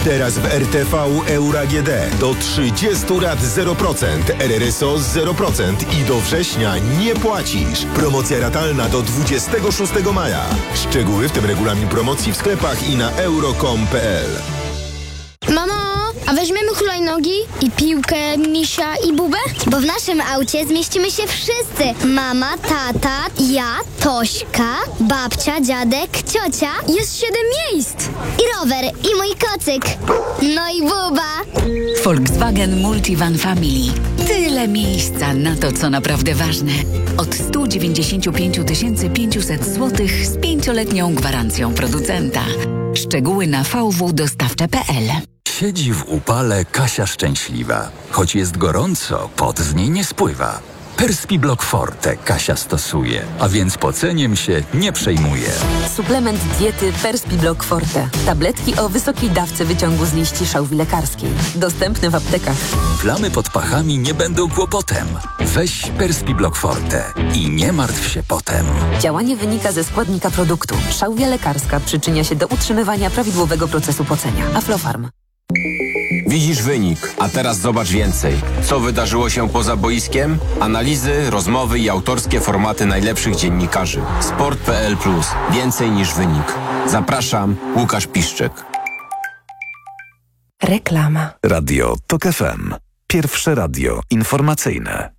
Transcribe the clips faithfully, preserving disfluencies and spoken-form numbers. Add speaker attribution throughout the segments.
Speaker 1: Teraz w R T V Euro A G D do trzydziestu lat zero procent, R R S O zero procent i do września nie płacisz. Promocja ratalna do dwudziestego szóstego maja. Szczegóły, w tym regulamin promocji w sklepach i na euro kropka com kropka p l.
Speaker 2: Mamo, a weźmiemy hulajnogi i piłkę, misia i bubę?
Speaker 3: Bo w naszym aucie zmieścimy się wszyscy. Mama, tata, ja, Tośka, babcia, dziadek, ciocia.
Speaker 2: Jest siedem miejsc.
Speaker 3: I rower, i mój kocyk. No i buba.
Speaker 4: Volkswagen Multivan Family. Tyle miejsca na to, co naprawdę ważne. Od sto dziewięćdziesiąt pięć tysięcy pięćset złotych z pięcioletnią gwarancją producenta. Szczegóły na v w dostawcze kropka p l.
Speaker 5: Siedzi w upale Kasia szczęśliwa. Choć jest gorąco, pot z niej nie spływa. Perspiblock Forte Kasia stosuje, a więc poceniem się nie przejmuje.
Speaker 6: Suplement diety Perspiblock Forte. Tabletki o wysokiej dawce wyciągu z liści szałwi lekarskiej. Dostępne w aptekach.
Speaker 5: Plamy pod pachami nie będą kłopotem. Weź Perspiblock Forte i nie martw się potem.
Speaker 6: Działanie wynika ze składnika produktu. Szałwia lekarska przyczynia się do utrzymywania prawidłowego procesu pocenia. Aflofarm.
Speaker 7: Widzisz wynik, a teraz zobacz więcej. Co wydarzyło się poza boiskiem? Analizy, rozmowy i autorskie formaty najlepszych dziennikarzy. sport kropka p l plus. Więcej niż wynik. Zapraszam, Łukasz Piszczek.
Speaker 8: Reklama. Radio TOK F M. Pierwsze radio informacyjne.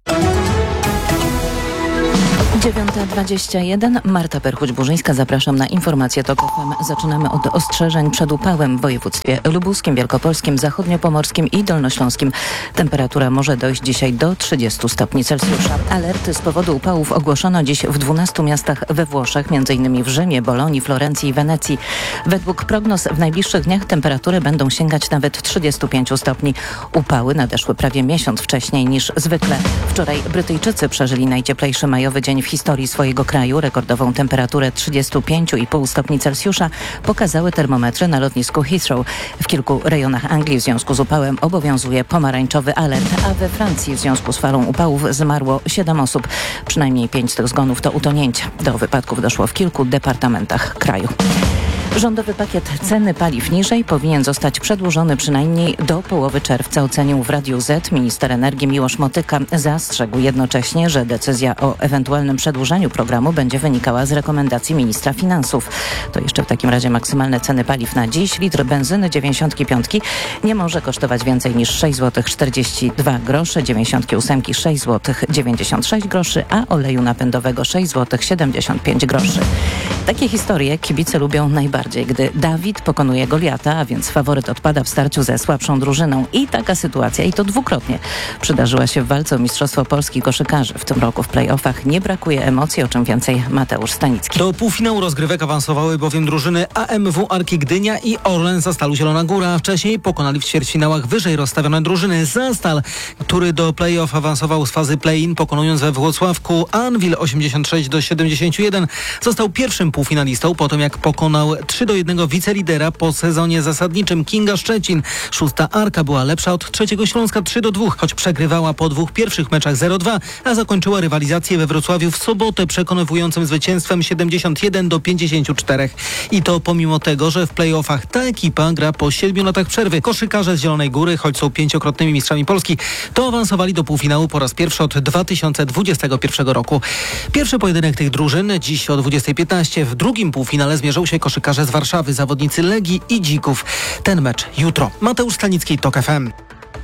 Speaker 9: dziewiąta dwadzieścia jeden. Marta Perchuć-Burzyńska. Zapraszam na informacje TOK F M. Zaczynamy od ostrzeżeń przed upałem w województwie lubuskim, wielkopolskim, zachodniopomorskim i dolnośląskim. Temperatura może dojść dzisiaj do trzydziestu stopni Celsjusza. Alerty z powodu upałów ogłoszono dziś w dwunastu miastach we Włoszech, m.in. w Rzymie, Bolonii, Florencji i Wenecji. Według prognoz w najbliższych dniach temperatury będą sięgać nawet trzydziestu pięciu stopni. Upały nadeszły prawie miesiąc wcześniej niż zwykle. Wczoraj Brytyjczycy przeżyli najcieplejszy majowy dzień w historii swojego kraju. Rekordową temperaturę trzydziestu pięciu i pół stopni Celsjusza pokazały termometry na lotnisku Heathrow. W kilku rejonach Anglii w związku z upałem obowiązuje pomarańczowy alert, a we Francji w związku z falą upałów zmarło siedem osób. Przynajmniej pięć z tych zgonów to utonięcia. Do wypadków doszło w kilku departamentach kraju. Rządowy pakiet ceny paliw niżej powinien zostać przedłużony przynajmniej do połowy czerwca, ocenił w Radiu Z minister energii Miłosz Motyka. Zastrzegł jednocześnie, że decyzja o ewentualnym przedłużeniu programu będzie wynikała z rekomendacji ministra finansów. To jeszcze w takim razie maksymalne ceny paliw na dziś. Litr benzyny dziewięćdziesiątki piątki nie może kosztować więcej niż sześć złotych czterdzieści dwa grosze, dziewięćdziesiątki ósemki sześć złotych dziewięćdziesiąt sześć groszy, a oleju napędowego sześć złotych siedemdziesiąt pięć groszy. Takie historie kibice lubią najbardziej. Gdy Dawid pokonuje Goliata, a więc faworyt odpada w starciu ze słabszą drużyną. I taka sytuacja, i to dwukrotnie, przydarzyła się w walce o Mistrzostwo Polski koszykarzy. W tym roku w play-offach nie brakuje emocji, o czym więcej Mateusz Stanicki.
Speaker 10: Do półfinału rozgrywek awansowały bowiem drużyny A M W Arki Gdynia i Orlen Zastalu Zielona Góra. Wcześniej pokonali w ćwierćfinałach wyżej rozstawione drużyny. Zastal, który do play-off awansował z fazy play-in, pokonując we Włocławku Anwil osiemdziesiąt sześć do siedemdziesięciu jeden, został pierwszym półfinalistą po tym, jak pokonał trzy do jednego wicelidera po sezonie zasadniczym Kinga Szczecin. Szósta Arka była lepsza od trzeciego Śląska trzy do dwóch, choć przegrywała po dwóch pierwszych meczach zero dwa, a zakończyła rywalizację we Wrocławiu w sobotę przekonywującym zwycięstwem siedemdziesiąt jeden do pięćdziesięciu czterech. I to pomimo tego, że w play-offach ta ekipa gra po siedmiu latach przerwy. Koszykarze z Zielonej Góry, choć są pięciokrotnymi mistrzami Polski, to awansowali do półfinału po raz pierwszy od dwa tysiące dwudziestego pierwszego roku. Pierwszy pojedynek tych drużyn dziś o dwudziestej piętnaście. W drugim półfinale zmierzą się koszykarze z Warszawy, zawodnicy Legii i Dzików. Ten mecz jutro. Mateusz Stanicki, TOK F M.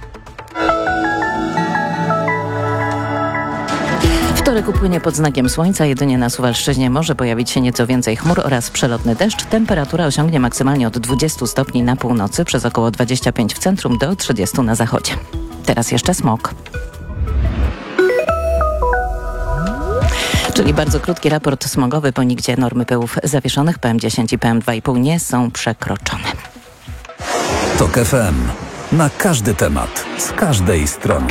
Speaker 9: Wtorek upłynie pod znakiem słońca. Jedynie na Suwalszczyźnie może pojawić się nieco więcej chmur oraz przelotny deszcz. Temperatura osiągnie maksymalnie od dwudziestu stopni na północy, przez około dwadzieścia pięć w centrum do trzydziestu na zachodzie. Teraz jeszcze smog. Czyli bardzo krótki raport smogowy, bo nigdzie normy pyłów zawieszonych P M dziesięć i P M dwa i pół nie są przekroczone.
Speaker 8: TOK F M. Na każdy temat, z każdej strony.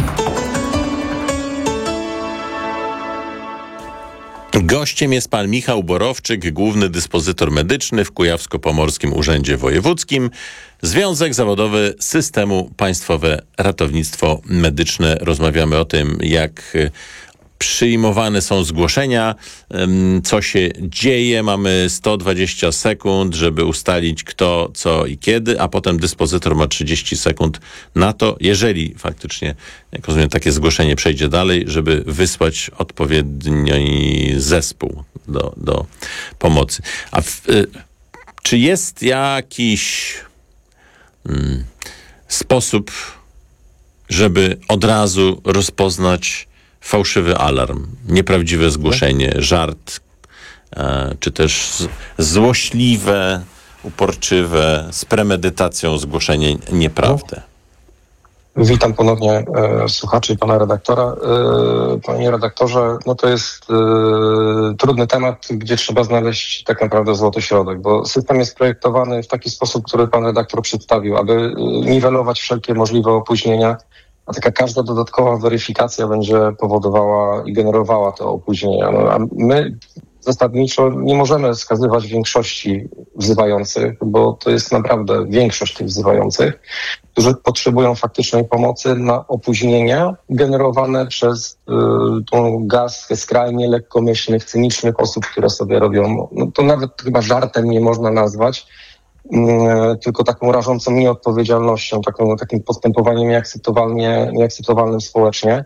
Speaker 11: Gościem jest pan Michał Borowczyk, główny dyspozytor medyczny w Kujawsko-Pomorskim Urzędzie Wojewódzkim. Związek Zawodowy Systemu Państwowe Ratownictwo Medyczne. Rozmawiamy o tym, jak przyjmowane są zgłoszenia, co się dzieje. Mamy sto dwadzieścia sekund, żeby ustalić kto, co i kiedy, a potem dyspozytor ma trzydzieści sekund na to, jeżeli faktycznie, jak rozumiem, takie zgłoszenie przejdzie dalej, żeby wysłać odpowiedni zespół do, do pomocy. A w, czy jest jakiś hmm, sposób, żeby od razu rozpoznać fałszywy alarm, nieprawdziwe zgłoszenie, żart, e, czy też z, złośliwe, uporczywe, z premedytacją zgłoszenie nieprawdy?
Speaker 12: Witam ponownie e, słuchaczy i pana redaktora. E, panie redaktorze, no to jest e, trudny temat, gdzie trzeba znaleźć tak naprawdę złoty środek, bo system jest projektowany w taki sposób, który pan redaktor przedstawił, aby niwelować wszelkie możliwe opóźnienia, a taka każda dodatkowa weryfikacja będzie powodowała i generowała te opóźnienia. No, a my zasadniczo nie możemy wskazywać większości wzywających, bo to jest naprawdę większość tych wzywających, którzy potrzebują faktycznej pomocy na opóźnienia generowane przez y, tą gazkę skrajnie lekkomyślnych, cynicznych osób, które sobie robią, no to nawet chyba żartem nie można nazwać, tylko taką rażącą nieodpowiedzialnością, taką, takim postępowaniem nieakceptowalnie, nieakceptowalnym społecznie.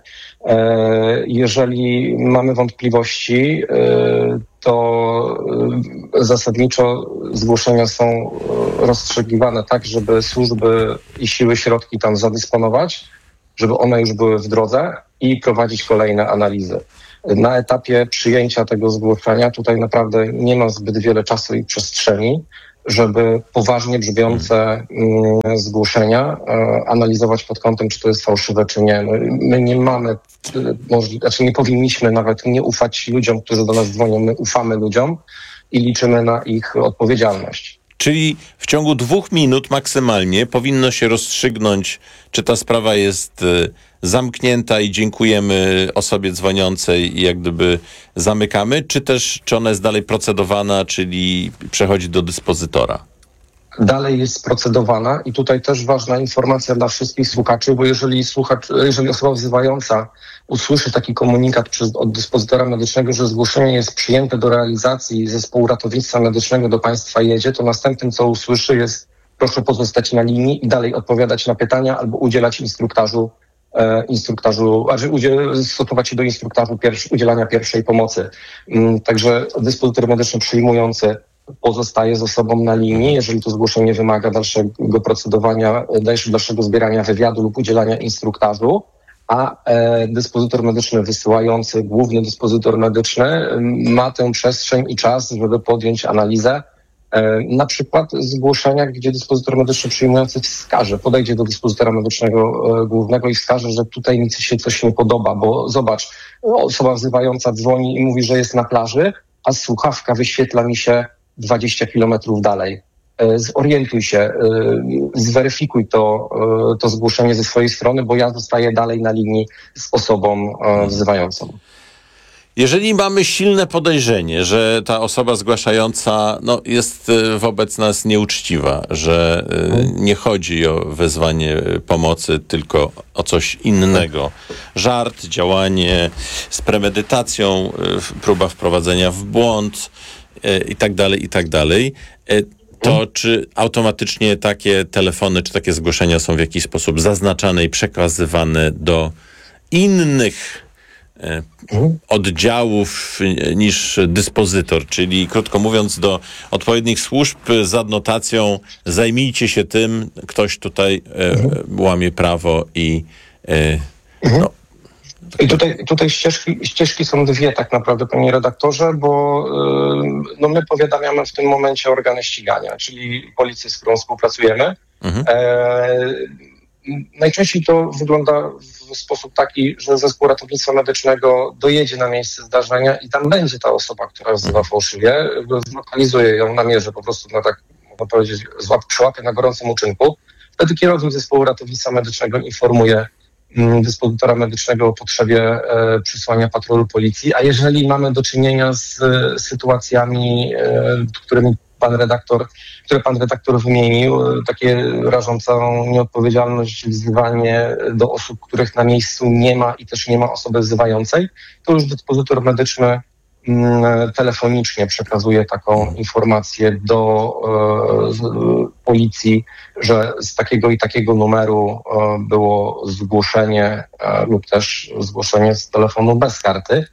Speaker 12: Jeżeli mamy wątpliwości, to zasadniczo zgłoszenia są rozstrzygiwane tak, żeby służby i siły, środki tam zadysponować, żeby one już były w drodze i prowadzić kolejne analizy. Na etapie przyjęcia tego zgłoszenia tutaj naprawdę nie ma zbyt wiele czasu i przestrzeni, żeby poważnie brzmiące mm, zgłoszenia e, analizować pod kątem, czy to jest fałszywe, czy nie. My, my nie mamy, możli- znaczy nie powinniśmy nawet nie ufać ludziom, którzy do nas dzwonią. My ufamy ludziom i liczymy na ich odpowiedzialność.
Speaker 11: Czyli w ciągu dwóch minut maksymalnie powinno się rozstrzygnąć, czy ta sprawa jest y, zamknięta i dziękujemy osobie dzwoniącej i jak gdyby zamykamy, czy też czy ona jest dalej procedowana, czyli przechodzi do dyspozytora?
Speaker 12: Dalej jest procedowana i tutaj też ważna informacja dla wszystkich słuchaczy, bo jeżeli słuchacz, jeżeli osoba wzywająca usłyszy taki komunikat przez, od dyspozytora medycznego, że zgłoszenie jest przyjęte do realizacji, zespołu ratownictwa medycznego do państwa jedzie, to następnym co usłyszy jest: proszę pozostać na linii i dalej odpowiadać na pytania albo udzielać instruktażu, e, instruktażu, a że udziel, stosować się do instruktażu pierwszy, udzielania pierwszej pomocy. Mm, także dyspozytor medyczny przyjmujący pozostaje z osobą na linii, jeżeli to zgłoszenie wymaga dalszego procedowania, dalszego zbierania wywiadu lub udzielania instruktażu, a e, dyspozytor medyczny wysyłający, główny dyspozytor medyczny m, ma tę przestrzeń i czas, żeby podjąć analizę e, na przykład zgłoszenia, gdzie dyspozytor medyczny przyjmujący wskaże, podejdzie do dyspozytora medycznego e, głównego i wskaże, że tutaj mi się coś nie podoba, bo zobacz, osoba wzywająca dzwoni i mówi, że jest na plaży, a słuchawka wyświetla mi się dwadzieścia kilometrów dalej. Zorientuj się, zweryfikuj to, to zgłoszenie ze swojej strony, bo ja zostaję dalej na linii z osobą wzywającą.
Speaker 11: Jeżeli mamy silne podejrzenie, że ta osoba zgłaszająca no, jest wobec nas nieuczciwa, że nie chodzi o wezwanie pomocy, tylko o coś innego, żart, działanie z premedytacją, próba wprowadzenia w błąd i tak dalej, i tak dalej, to czy automatycznie takie telefony, czy takie zgłoszenia są w jakiś sposób zaznaczane i przekazywane do innych oddziałów niż dyspozytor, czyli krótko mówiąc do odpowiednich służb z adnotacją: zajmijcie się tym, ktoś tutaj e, łamie prawo i e, no.
Speaker 12: I tutaj, tutaj ścieżki, ścieżki są dwie tak naprawdę, panie redaktorze, bo yy, no my powiadamiamy w tym momencie organy ścigania, czyli policję, z którą współpracujemy. Mhm. E, najczęściej to wygląda w sposób taki, że zespół ratownictwa medycznego dojedzie na miejsce zdarzenia i tam będzie ta osoba, która wzywa fałszywie, zlokalizuje ją, namierzy po prostu na tak, można powiedzieć, złap, przyłapie na gorącym uczynku. Wtedy kierownik zespołu ratownictwa medycznego informuje dyspozytora medycznego o potrzebie e, przysłania patrolu policji, a jeżeli mamy do czynienia z e, sytuacjami, e, którymi pan redaktor, które pan redaktor wymienił, takie rażącą nieodpowiedzialność, wzywanie do osób, których na miejscu nie ma i też nie ma osoby wzywającej, to już dyspozytor medyczny telefonicznie przekazuje taką informację do e, z, policji, że z takiego i takiego numeru e, było zgłoszenie e, lub też zgłoszenie z telefonu bez karty,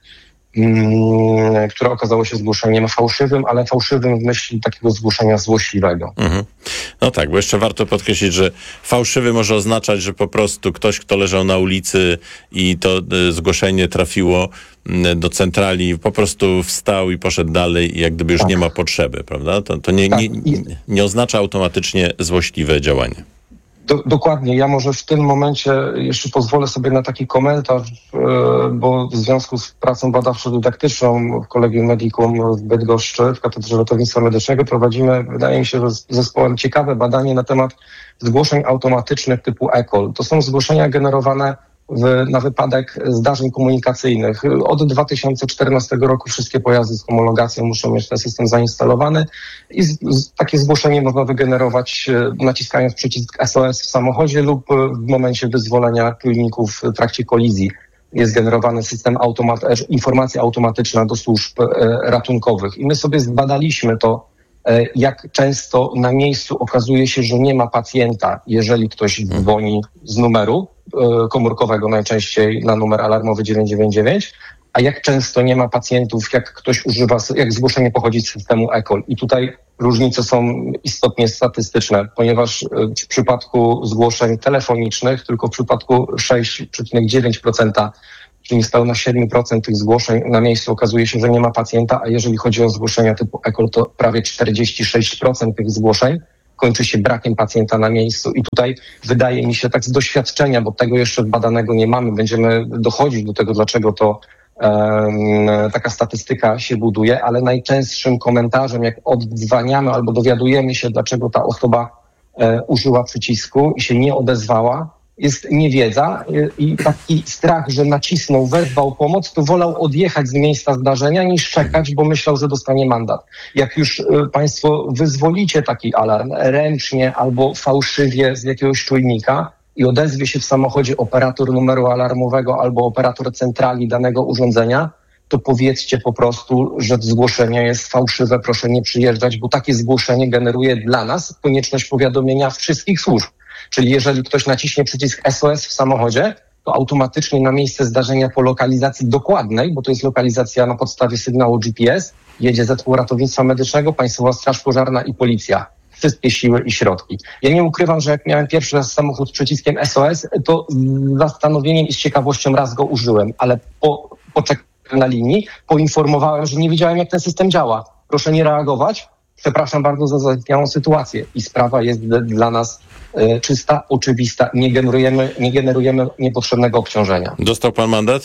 Speaker 12: m, które okazało się zgłoszeniem fałszywym, ale fałszywym w myśli takiego zgłoszenia złośliwego.
Speaker 11: Mhm. No tak, bo jeszcze warto podkreślić, że fałszywy może oznaczać, że po prostu ktoś, kto leżał na ulicy i to y, zgłoszenie trafiło y, do centrali, po prostu wstał i poszedł dalej i jak gdyby już tak. nie ma potrzeby, prawda? To, to nie,
Speaker 12: tak.
Speaker 11: nie, nie oznacza automatycznie złośliwe działanie.
Speaker 12: Do, dokładnie. Ja może w tym momencie jeszcze pozwolę sobie na taki komentarz, e, bo w związku z pracą badawczo-dydaktyczną w Collegium Medicum w Bydgoszczy, w Katedrze Ratownictwa Medycznego prowadzimy, wydaje mi się, że z zespołem ciekawe badanie na temat zgłoszeń automatycznych typu e-call. To są zgłoszenia generowane w, na wypadek zdarzeń komunikacyjnych. Od dwa tysiące czternastego roku wszystkie pojazdy z homologacją muszą mieć ten system zainstalowany i z, z, takie zgłoszenie można wygenerować naciskając przycisk S O S w samochodzie lub w momencie wyzwolenia czujników w trakcie kolizji. Jest generowany system automat- informacja automatyczna do służb e, ratunkowych. I my sobie zbadaliśmy to, e, jak często na miejscu okazuje się, że nie ma pacjenta, jeżeli ktoś dzwoni z numeru komórkowego, najczęściej na numer alarmowy dziewięć dziewięć dziewięć, a jak często nie ma pacjentów, jak ktoś używa, jak zgłoszenie pochodzi z systemu e-call. I tutaj różnice są istotnie statystyczne, ponieważ w przypadku zgłoszeń telefonicznych tylko w przypadku sześć przecinek dziewięć procent, czyli niespełna siedem procent tych zgłoszeń na miejscu okazuje się, że nie ma pacjenta, a jeżeli chodzi o zgłoszenia typu e-call, to prawie czterdzieści sześć procent tych zgłoszeń kończy się brakiem pacjenta na miejscu. I tutaj wydaje mi się tak z doświadczenia, bo tego jeszcze badanego nie mamy, będziemy dochodzić do tego, dlaczego to um, taka statystyka się buduje, ale najczęstszym komentarzem, jak oddzwaniamy albo dowiadujemy się, dlaczego ta osoba e, użyła przycisku i się nie odezwała, jest niewiedza i taki strach, że nacisnął, wezwał pomoc, to wolał odjechać z miejsca zdarzenia niż czekać, bo myślał, że dostanie mandat. Jak już państwo wyzwolicie taki alarm ręcznie albo fałszywie z jakiegoś czujnika i odezwie się w samochodzie operator numeru alarmowego albo operator centrali danego urządzenia, to powiedzcie po prostu, że zgłoszenie jest fałszywe, proszę nie przyjeżdżać, bo takie zgłoszenie generuje dla nas konieczność powiadomienia wszystkich służb. Czyli jeżeli ktoś naciśnie przycisk S O S w samochodzie, to automatycznie na miejsce zdarzenia po lokalizacji dokładnej, bo to jest lokalizacja na podstawie sygnału G P S, jedzie zespół ratownictwa medycznego, Państwowa Straż Pożarna i Policja. Wszystkie siły i środki. Ja nie ukrywam, że jak miałem pierwszy raz samochód z przyciskiem S O S, to z zastanowieniem i z ciekawością raz go użyłem, ale po, poczekałem na linii, poinformowałem, że nie wiedziałem, jak ten system działa. Proszę nie reagować. Przepraszam bardzo za zaistniałą sytuację i sprawa jest dla nas y, czysta, oczywista. Nie generujemy, nie generujemy niepotrzebnego obciążenia.
Speaker 11: Dostał pan mandat?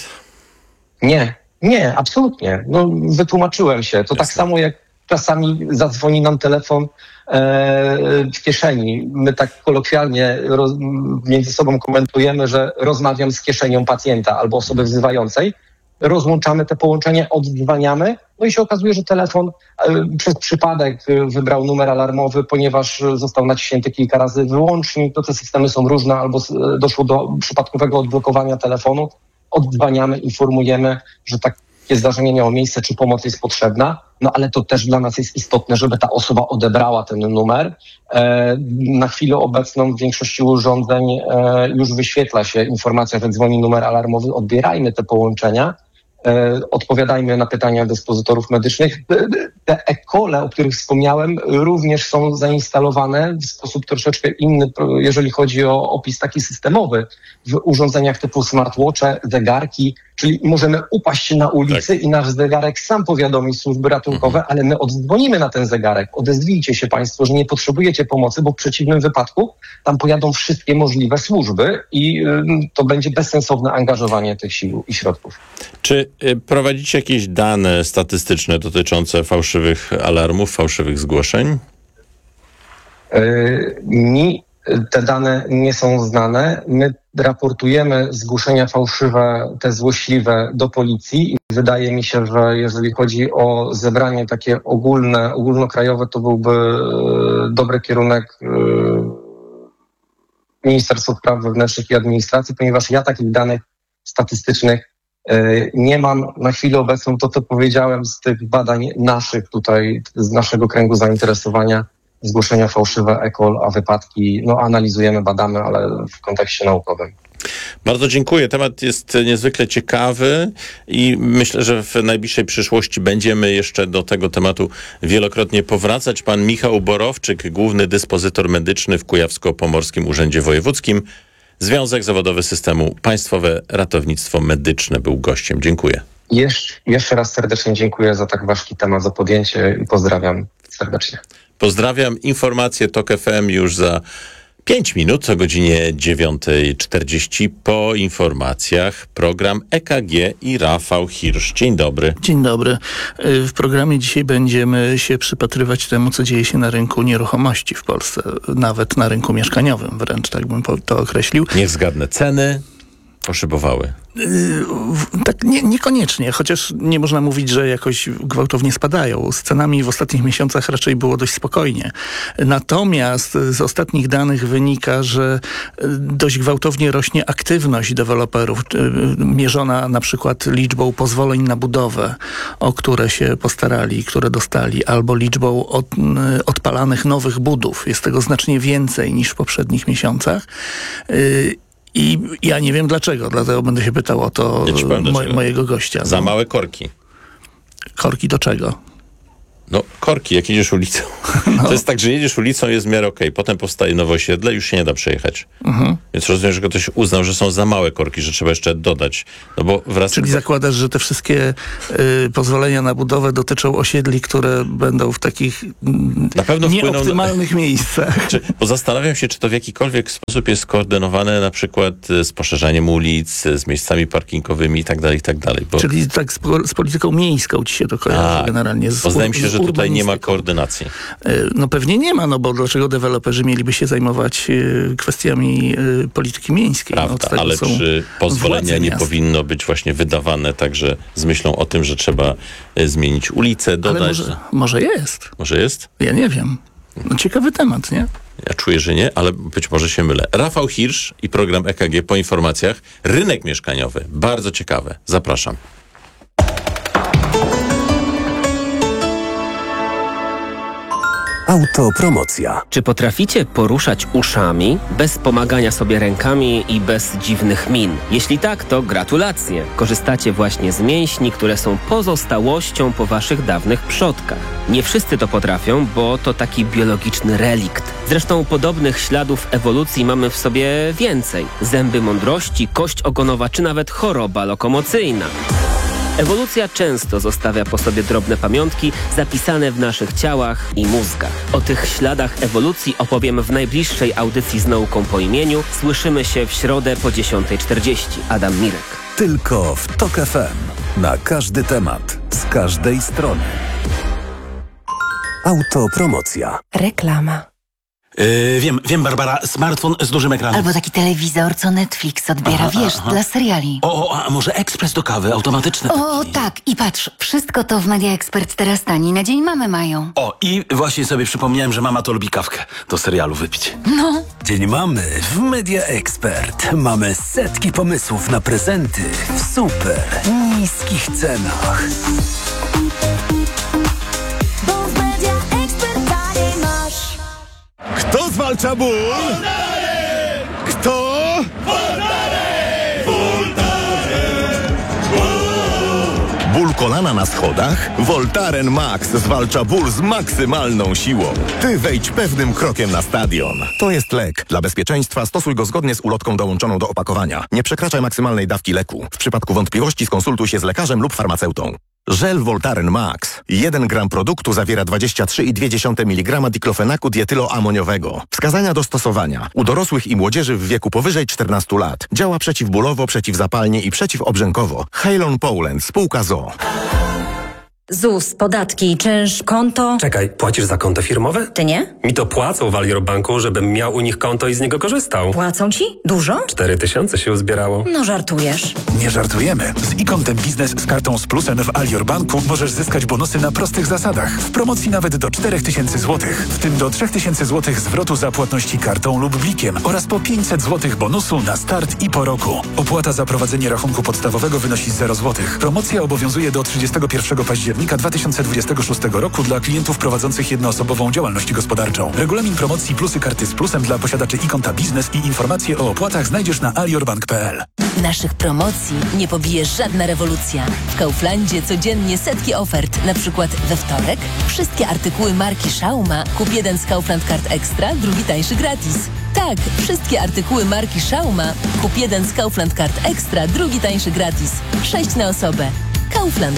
Speaker 12: Nie, nie, absolutnie. No, wytłumaczyłem się. To Jasne. Tak samo jak czasami zadzwoni nam telefon e, w kieszeni. My tak kolokwialnie roz, między sobą komentujemy, że rozmawiam z kieszenią pacjenta albo osoby wzywającej. Rozłączamy te połączenie, oddzwaniamy, no i się okazuje, że telefon e, przez przypadek e, wybrał numer alarmowy, ponieważ został naciśnięty kilka razy wyłącznik, to te systemy są różne, albo e, doszło do przypadkowego odblokowania telefonu. Oddzwaniamy, informujemy, że takie zdarzenie miało miejsce, czy pomoc jest potrzebna, no ale to też dla nas jest istotne, żeby ta osoba odebrała ten numer. E, na chwilę obecną w większości urządzeń e, już wyświetla się informacja, że dzwoni numer alarmowy, odbierajmy te połączenia. Odpowiadajmy na pytania dyspozytorów medycznych. Te e-cole, o których wspomniałem, również są zainstalowane w sposób troszeczkę inny, jeżeli chodzi o opis taki systemowy, w urządzeniach typu smartwatche, zegarki, czyli możemy upaść na ulicy tak. i nasz zegarek sam powiadomi służby ratunkowe, mhm. ale my oddzwonimy na ten zegarek. Odezwijcie się państwo, że nie potrzebujecie pomocy, bo w przeciwnym wypadku tam pojadą wszystkie możliwe służby i y, to będzie bezsensowne angażowanie tych sił i środków.
Speaker 11: Czy y, prowadzicie jakieś dane statystyczne dotyczące fałszywych alarmów, fałszywych zgłoszeń?
Speaker 12: Y, mi te dane nie są znane. My raportujemy zgłoszenia fałszywe, te złośliwe do policji i wydaje mi się, że jeżeli chodzi o zebranie takie ogólne, ogólnokrajowe, to byłby dobry kierunek Ministerstwa Spraw Wewnętrznych i Administracji, ponieważ ja takich danych statystycznych nie mam na chwilę obecną. To, co powiedziałem z tych badań naszych tutaj, z naszego kręgu zainteresowania, zgłoszenia fałszywe, e-call, a wypadki, no analizujemy, badamy, ale w kontekście naukowym.
Speaker 11: Bardzo dziękuję. Temat jest niezwykle ciekawy i myślę, że w najbliższej przyszłości będziemy jeszcze do tego tematu wielokrotnie powracać. Pan Michał Borowczyk, główny dyspozytor medyczny w Kujawsko-Pomorskim Urzędzie Wojewódzkim, Związek Zawodowy Systemu Państwowe Ratownictwo Medyczne, był gościem. Dziękuję.
Speaker 12: Jesz- jeszcze raz serdecznie dziękuję za tak ważki temat, za podjęcie i pozdrawiam serdecznie.
Speaker 11: Pozdrawiam. Informacje Tok F M już za pięć minut o godzinie dziewiąta czterdzieści. Po informacjach program E K G i Rafał Hirsch. Dzień dobry.
Speaker 13: Dzień dobry. W programie dzisiaj będziemy się przypatrywać temu, co dzieje się na rynku nieruchomości w Polsce. Nawet na rynku mieszkaniowym wręcz, tak bym to określił.
Speaker 11: Niech zgadnę, ceny poszybowały.
Speaker 13: Yy, tak nie, niekoniecznie, chociaż nie można mówić, że jakoś gwałtownie spadają. Z cenami w ostatnich miesiącach raczej było dość spokojnie. Natomiast z ostatnich danych wynika, że dość gwałtownie rośnie aktywność deweloperów, yy, mierzona na przykład liczbą pozwoleń na budowę, o które się postarali, które dostali, albo liczbą od, yy, odpalanych nowych budów. Jest tego znacznie więcej niż w poprzednich miesiącach. Yy, I ja nie wiem dlaczego, dlatego będę się pytał o to
Speaker 11: ja
Speaker 13: mo- mojego gościa.
Speaker 11: Za małe korki.
Speaker 13: Korki do czego?
Speaker 11: No korki, jak jedziesz ulicą. No. To jest tak, że jedziesz ulicą, jest w miarę okej. Okay. Potem powstaje nowe osiedle, już się nie da przejechać. Mhm. Więc rozumiem, że ktoś uznał, że są za małe korki, że trzeba jeszcze dodać. No bo wraz
Speaker 13: Czyli z... zakładasz, że te wszystkie y, pozwolenia na budowę dotyczą osiedli, które będą w takich
Speaker 11: na pewno
Speaker 13: nieoptymalnych na... miejscach.
Speaker 11: Czy, bo zastanawiam się, czy to w jakikolwiek sposób jest skoordynowane na przykład z poszerzaniem ulic, z miejscami parkingowymi i tak dalej, i tak dalej. Bo...
Speaker 13: Czyli tak z, z polityką miejską ci się to kojarzy A, generalnie. Z,
Speaker 11: wydaje mi się, że tutaj nie ma koordynacji.
Speaker 13: No pewnie nie ma, no bo dlaczego deweloperzy mieliby się zajmować y, kwestiami y, polityki miejskiej?
Speaker 11: Prawda,
Speaker 13: no,
Speaker 11: ale czy pozwolenia nie
Speaker 13: miast.
Speaker 11: powinno być właśnie wydawane także z myślą o tym, że trzeba y, zmienić ulicę, dodać...
Speaker 13: Ale może, może jest.
Speaker 11: Może jest?
Speaker 13: Ja nie wiem. No ciekawy temat, nie?
Speaker 11: Ja czuję, że nie, ale być może się mylę. Rafał Hirsch i program E K G po informacjach. Rynek mieszkaniowy. Bardzo ciekawe. Zapraszam.
Speaker 14: Autopromocja. Czy potraficie poruszać uszami bez pomagania sobie rękami i bez dziwnych min? Jeśli tak, to gratulacje. Korzystacie właśnie z mięśni, które są pozostałością po waszych dawnych przodkach. Nie wszyscy to potrafią, bo to taki biologiczny relikt. Zresztą podobnych śladów ewolucji mamy w sobie więcej. Zęby mądrości, kość ogonowa czy nawet choroba lokomocyjna. Ewolucja często zostawia po sobie drobne pamiątki zapisane w naszych ciałach i mózgach. O tych śladach ewolucji opowiem w najbliższej audycji z nauką po imieniu. Słyszymy się w środę po dziesiąta czterdzieści. Adam Mirek.
Speaker 8: Tylko w Tok F M. Na każdy temat. Z każdej strony. Autopromocja.
Speaker 15: Reklama.
Speaker 16: Yy, wiem, wiem, Barbara, smartfon z dużym ekranem.
Speaker 15: Albo taki telewizor, co Netflix odbiera, aha, wiesz, aha. dla seriali.
Speaker 16: O, o, a może ekspres do kawy, automatyczny taki.
Speaker 15: O, tak, i patrz, wszystko to w Media Expert teraz tani, na dzień mamy mają.
Speaker 16: O, i właśnie sobie przypomniałem, że mama to lubi kawkę do serialu wypić.
Speaker 15: No.
Speaker 8: Dzień mamy w Media Expert. Mamy setki pomysłów na prezenty w super niskich cenach.
Speaker 1: Kto zwalcza ból? Voltaren! Kto? Voltaren! Voltaren! Ból kolana na schodach? Voltaren Max zwalcza ból z maksymalną siłą. Ty wejdź pewnym krokiem na stadion. To jest lek. Dla bezpieczeństwa stosuj go zgodnie z ulotką dołączoną do opakowania. Nie przekraczaj maksymalnej dawki leku. W przypadku wątpliwości skonsultuj się z lekarzem lub farmaceutą. Żel Voltaren Max. jeden gram produktu zawiera dwadzieścia trzy i dwie dziesiąte miligrama diklofenaku dietyloamoniowego. Wskazania do stosowania. U dorosłych i młodzieży w wieku powyżej czternastu lat. Działa przeciwbólowo, przeciwzapalnie i przeciwobrzękowo. Halon Poland, spółka Z O O.
Speaker 17: Z U S, podatki, czynsz, konto.
Speaker 18: Czekaj, płacisz za konto firmowe?
Speaker 17: Ty nie?
Speaker 18: Mi to płacą w Alior Banku, żebym miał u nich konto i z niego korzystał.
Speaker 17: Płacą ci? Dużo?
Speaker 18: Cztery tysiące się uzbierało.
Speaker 17: No żartujesz.
Speaker 19: Nie żartujemy. Z e-kontem biznes z kartą z plusem w Alior Banku możesz zyskać bonusy na prostych zasadach. W promocji nawet do cztery tysiące złotych. W tym do trzy tysiące złotych zwrotu za płatności kartą lub blikiem oraz po pięćset złotych bonusu na start i po roku. Opłata za prowadzenie rachunku podstawowego wynosi zero złotych. Promocja obowiązuje do trzydziestego pierwszego października dwa tysiące dwudziestego szóstego roku dla klientów prowadzących jednoosobową działalność gospodarczą. Regulamin promocji plusy karty z plusem dla posiadaczy e-konta biznes i informacje o opłatach znajdziesz na aliorbank kropka p l.
Speaker 20: Naszych promocji nie pobije żadna rewolucja. W Kauflandzie codziennie setki ofert. Na przykład we wtorek wszystkie artykuły marki Schauma. Kup jeden z Kaufland Card Extra, drugi tańszy gratis. Tak, wszystkie artykuły marki Schauma. Kup jeden z Kaufland Card Extra, drugi tańszy gratis. Sześć na osobę. Kaufland.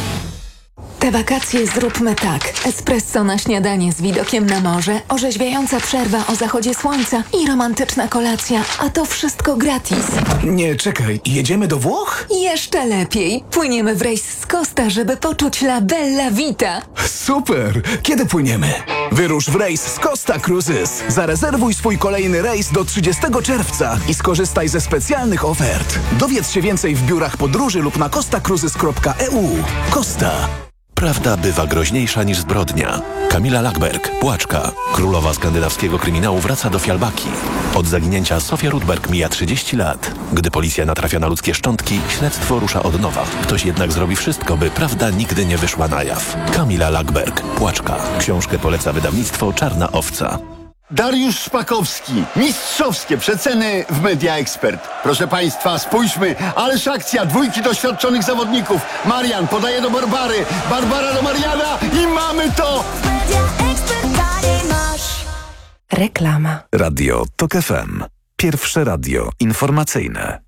Speaker 21: Te wakacje zróbmy tak. Espresso na śniadanie z widokiem na morze, orzeźwiająca przerwa o zachodzie słońca i romantyczna kolacja, a to wszystko gratis.
Speaker 22: Nie, czekaj, jedziemy do Włoch?
Speaker 21: Jeszcze lepiej. Płyniemy w rejs z Costa, żeby poczuć la bella vita.
Speaker 22: Super! Kiedy płyniemy? Wyrusz w rejs z Costa Cruises. Zarezerwuj swój kolejny rejs do trzydziestego czerwca i skorzystaj ze specjalnych ofert. Dowiedz się więcej w biurach podróży lub na costa cruises kropka e u. Costa.
Speaker 23: Prawda bywa groźniejsza niż zbrodnia. Kamila Lackberg, Płaczka, królowa skandynawskiego kryminału, wraca do Fialbaki. Od zaginięcia Sofia Rudberg mija trzydzieści lat. Gdy policja natrafia na ludzkie szczątki, śledztwo rusza od nowa. Ktoś jednak zrobi wszystko, by prawda nigdy nie wyszła na jaw. Kamila Lackberg, Płaczka. Książkę poleca wydawnictwo Czarna Owca.
Speaker 24: Dariusz Szpakowski. Mistrzowskie przeceny w Media Expert. Proszę Państwa, spójrzmy, ależ akcja dwójki doświadczonych zawodników. Marian podaje do Barbary, Barbara do Mariana i mamy to! Media Expert,
Speaker 21: masz. Reklama.
Speaker 25: Radio Tok F M. Pierwsze radio informacyjne.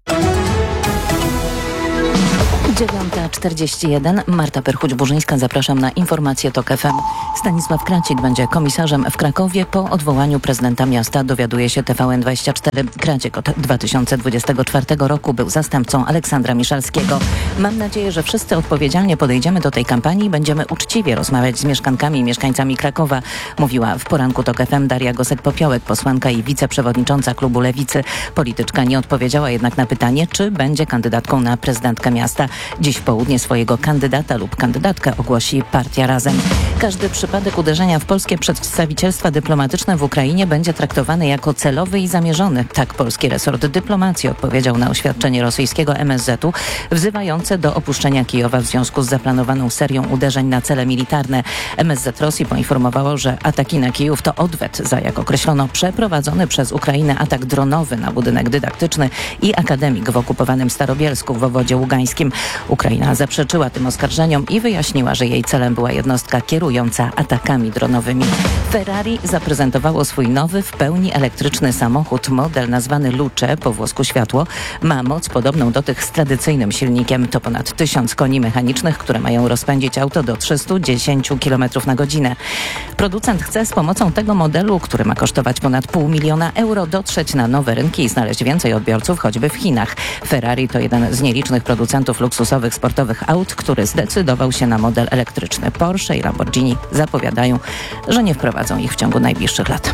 Speaker 9: dziewiąta czterdzieści jeden. Marta Perchuć-Burzyńska. Zapraszam na informację Tok F M. Stanisław Kracik będzie komisarzem w Krakowie. Po odwołaniu prezydenta miasta, dowiaduje się T V N dwadzieścia cztery. Kracik od dwa tysiące dwudziestego czwartego roku był zastępcą Aleksandra Miszalskiego. Mam nadzieję, że wszyscy odpowiedzialnie podejdziemy do tej kampanii i będziemy uczciwie rozmawiać z mieszkankami i mieszkańcami Krakowa, mówiła w poranku Tok F M Daria Gosek-Popiołek, posłanka i wiceprzewodnicząca klubu Lewicy. Polityczka nie odpowiedziała jednak na pytanie, czy będzie kandydatką na prezydentkę miasta. Dziś w południe swojego kandydata lub kandydatkę ogłosi Partia Razem. Każdy przypadek uderzenia w polskie przedstawicielstwa dyplomatyczne w Ukrainie będzie traktowany jako celowy i zamierzony. Tak polski resort dyplomacji odpowiedział na oświadczenie rosyjskiego M S Z u wzywające do opuszczenia Kijowa w związku z zaplanowaną serią uderzeń na cele militarne. M S Z Rosji poinformowało, że ataki na Kijów to odwet za, jak określono, przeprowadzony przez Ukrainę atak dronowy na budynek dydaktyczny i akademik w okupowanym Starobielsku w obwodzie ługańskim. Ukraina zaprzeczyła tym oskarżeniom i wyjaśniła, że jej celem była jednostka kierująca atakami dronowymi. Ferrari zaprezentowało swój nowy, w pełni elektryczny samochód. Model nazwany Luce, po włosku światło, ma moc podobną do tych z tradycyjnym silnikiem. To ponad tysiąc koni mechanicznych, które mają rozpędzić auto do trzysta dziesięć kilometrów na godzinę. Producent chce z pomocą tego modelu, który ma kosztować ponad pół miliona euro, dotrzeć na nowe rynki i znaleźć więcej odbiorców, choćby w Chinach. Ferrari to jeden z nielicznych producentów luksusowych sportowych aut, który zdecydował się na model elektryczny. Porsche i Lamborghini zapowiadają, że nie wprowadzą ich w ciągu najbliższych lat.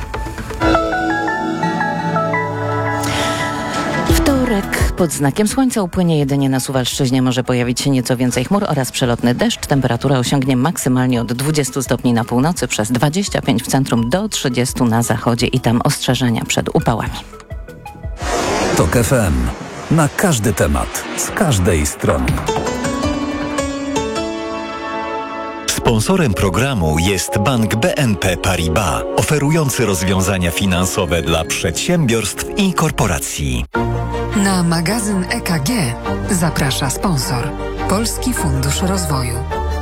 Speaker 9: Wtorek pod znakiem słońca upłynie jedynie na Suwalszczyźnie. Może pojawić się nieco więcej chmur oraz przelotny deszcz. Temperatura osiągnie maksymalnie od dwudziestu stopni na północy, przez dwadzieścia pięć w centrum do trzydziestu na zachodzie i tam ostrzeżenia przed upałami.
Speaker 25: Tok F M. Na każdy temat, z każdej strony.
Speaker 26: Sponsorem programu jest Bank B N P Paribas, oferujący rozwiązania finansowe dla przedsiębiorstw i korporacji.
Speaker 27: Na magazyn E K G zaprasza sponsor Polski Fundusz Rozwoju.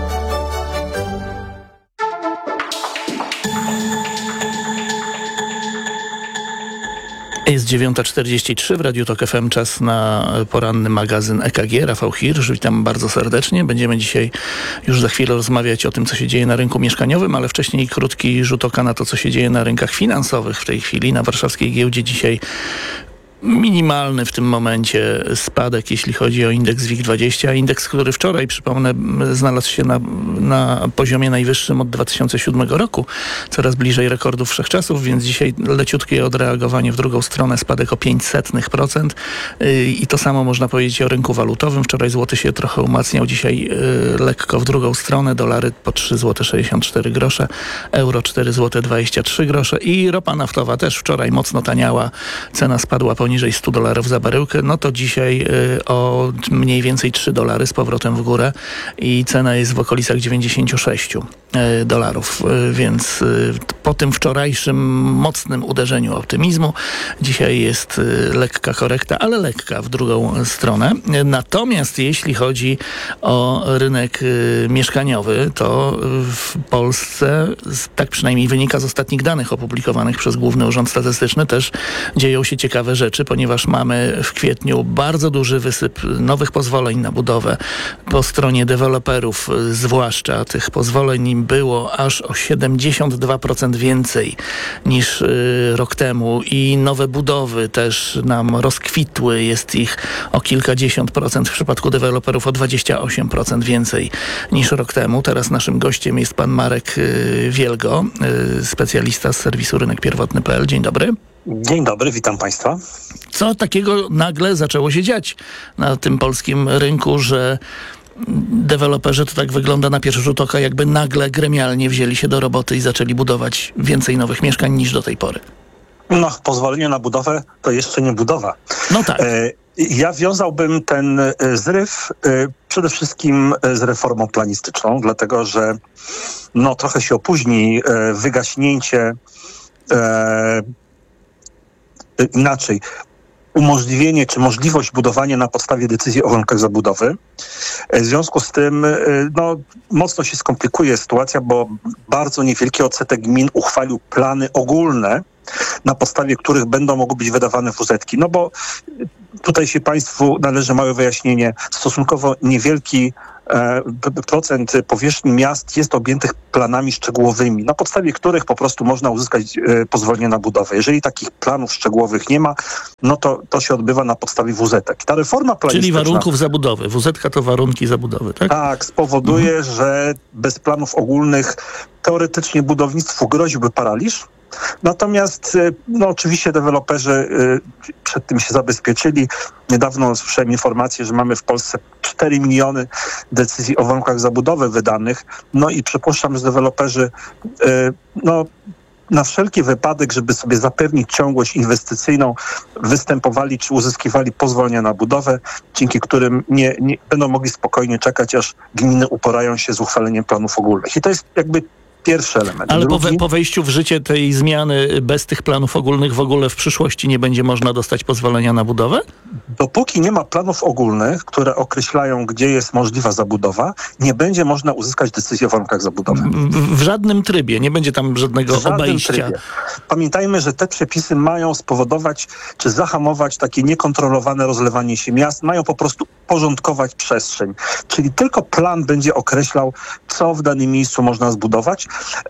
Speaker 13: Jest dziewiąta czterdzieści trzy w Radiu Tok F M, czas na poranny magazyn E K G. Rafał Hirsch, witam bardzo serdecznie. Będziemy dzisiaj już za chwilę rozmawiać o tym, co się dzieje na rynku mieszkaniowym, ale wcześniej krótki rzut oka na to, co się dzieje na rynkach finansowych w tej chwili. Na warszawskiej giełdzie dzisiaj minimalny w tym momencie spadek, jeśli chodzi o indeks WIG dwadzieścia. Indeks, który wczoraj, przypomnę, znalazł się na, na poziomie najwyższym od dwa tysiące siódmego roku, coraz bliżej rekordów wszechczasów, więc dzisiaj leciutkie odreagowanie w drugą stronę, spadek o pięć setnych procent i to samo można powiedzieć o rynku walutowym. Wczoraj złoty się trochę umacniał, dzisiaj lekko w drugą stronę, dolary po trzy złote sześćdziesiąt cztery grosze, euro cztery złote dwadzieścia trzy grosze i ropa naftowa też wczoraj mocno taniała, cena spadła poniżej stu dolarów za baryłkę, no to dzisiaj y, o mniej więcej trzy dolary z powrotem w górę i cena jest w okolicach dziewięćdziesiąt sześć dolarów, y, więc y, po tym wczorajszym mocnym uderzeniu optymizmu dzisiaj jest y, lekka korekta, ale lekka w drugą stronę. Natomiast jeśli chodzi o rynek y, mieszkaniowy, to w Polsce, tak przynajmniej wynika z ostatnich danych opublikowanych przez Główny Urząd Statystyczny, też dzieją się ciekawe rzeczy, ponieważ mamy w kwietniu bardzo duży wysyp nowych pozwoleń na budowę po stronie deweloperów, zwłaszcza tych pozwoleń było aż o siedemdziesiąt dwa procent więcej niż y, rok temu i nowe budowy też nam rozkwitły, jest ich o kilkadziesiąt procent, w przypadku deweloperów o dwadzieścia osiem procent więcej niż rok temu. Teraz naszym gościem jest pan Marek y, Wielgo, y, specjalista z serwisu rynek pierwotny kropka p l. Dzień dobry.
Speaker 2: Dzień dobry, witam państwa.
Speaker 13: Co takiego nagle zaczęło się dziać na tym polskim rynku, że deweloperzy, to tak wygląda na pierwszy rzut oka, jakby nagle gremialnie wzięli się do roboty i zaczęli budować więcej nowych mieszkań niż do tej pory?
Speaker 2: No, pozwolenie na budowę to jeszcze nie budowa.
Speaker 13: No tak.
Speaker 2: E, ja wiązałbym ten zryw e, przede wszystkim z reformą planistyczną, dlatego że no, trochę się opóźni e, wygaśnięcie e, inaczej, umożliwienie czy możliwość budowania na podstawie decyzji o warunkach zabudowy. W związku z tym no, mocno się skomplikuje sytuacja, bo bardzo niewielki odsetek gmin uchwalił plany ogólne, na podstawie których będą mogły być wydawane W Z-ki. No bo tutaj się państwu należy małe wyjaśnienie. Stosunkowo niewielki e, procent powierzchni miast jest objętych planami szczegółowymi, na podstawie których po prostu można uzyskać e, pozwolenie na budowę. Jeżeli takich planów szczegółowych nie ma, no to to się odbywa na podstawie W Z-ek. Ta reforma planistyczna...
Speaker 13: Czyli warunków zabudowy. W Z-ka to warunki zabudowy, tak?
Speaker 2: Tak, spowoduje, mhm. że bez planów ogólnych teoretycznie budownictwu groziłby paraliż. Natomiast no, oczywiście deweloperzy y, przed tym się zabezpieczyli. Niedawno słyszałem informację, że mamy w Polsce cztery miliony decyzji o warunkach zabudowy wydanych. No i przypuszczam, że deweloperzy y, no, na wszelki wypadek, żeby sobie zapewnić ciągłość inwestycyjną, występowali czy uzyskiwali pozwolenia na budowę, dzięki którym nie, nie będą mogli spokojnie czekać, aż gminy uporają się z uchwaleniem planów ogólnych. I to jest jakby pierwszy element.
Speaker 13: Ale
Speaker 2: Drugi...
Speaker 13: po, po wejściu w życie tej zmiany bez tych planów ogólnych w ogóle w przyszłości nie będzie można dostać pozwolenia na budowę?
Speaker 2: Dopóki nie ma planów ogólnych, które określają, gdzie jest możliwa zabudowa, nie będzie można uzyskać decyzji o warunkach zabudowy.
Speaker 13: W, w żadnym trybie, nie będzie tam żadnego
Speaker 2: w
Speaker 13: obejścia.
Speaker 2: Trybie. Pamiętajmy, że te przepisy mają spowodować, czy zahamować takie niekontrolowane rozlewanie się miast, mają po prostu porządkować przestrzeń. Czyli tylko plan będzie określał, co w danym miejscu można zbudować,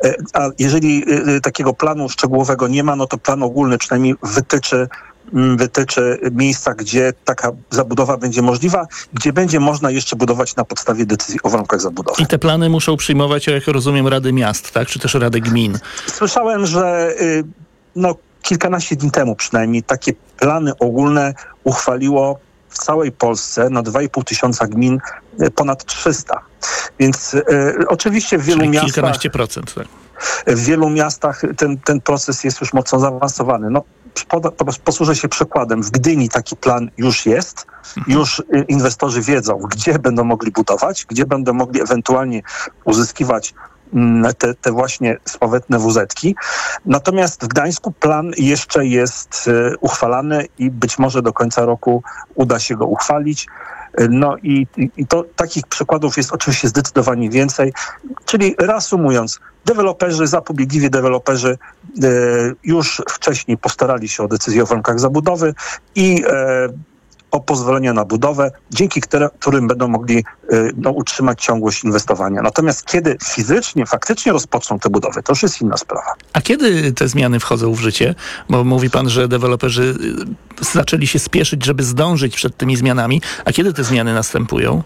Speaker 2: a jeżeli takiego planu szczegółowego nie ma, no to plan ogólny przynajmniej wytyczy wytyczy miejsca, gdzie taka zabudowa będzie możliwa, gdzie będzie można jeszcze budować na podstawie decyzji o warunkach zabudowy.
Speaker 13: I te plany muszą przyjmować, jak rozumiem, rady miast, tak? Czy też rady gmin?
Speaker 2: Słyszałem, że no, kilkanaście dni temu przynajmniej takie plany ogólne uchwaliło w całej Polsce na dwa i pół tysiąca gmin ponad trzysta. Więc y, oczywiście w wielu
Speaker 13: Czyli
Speaker 2: miastach...
Speaker 13: kilkanaście procent, tak.
Speaker 2: W wielu miastach ten, ten proces jest już mocno zaawansowany. No, poda, posłużę się przykładem. W Gdyni taki plan już jest. Mhm. Już inwestorzy wiedzą, gdzie będą mogli budować, gdzie będą mogli ewentualnie uzyskiwać te, te właśnie sławetne W Z-ki. Natomiast w Gdańsku plan jeszcze jest uchwalany i być może do końca roku uda się go uchwalić. No i, i to takich przykładów jest oczywiście zdecydowanie więcej. Czyli reasumując, deweloperzy, zapobiegliwi deweloperzy e, już wcześniej postarali się o decyzję o warunkach zabudowy i e, o pozwolenia na budowę, dzięki którym będą mogli no, utrzymać ciągłość inwestowania. Natomiast kiedy fizycznie, faktycznie rozpoczną te budowy, to już jest inna sprawa.
Speaker 13: A kiedy te zmiany wchodzą w życie? Bo mówi pan, że deweloperzy zaczęli się spieszyć, żeby zdążyć przed tymi zmianami. A kiedy te zmiany następują?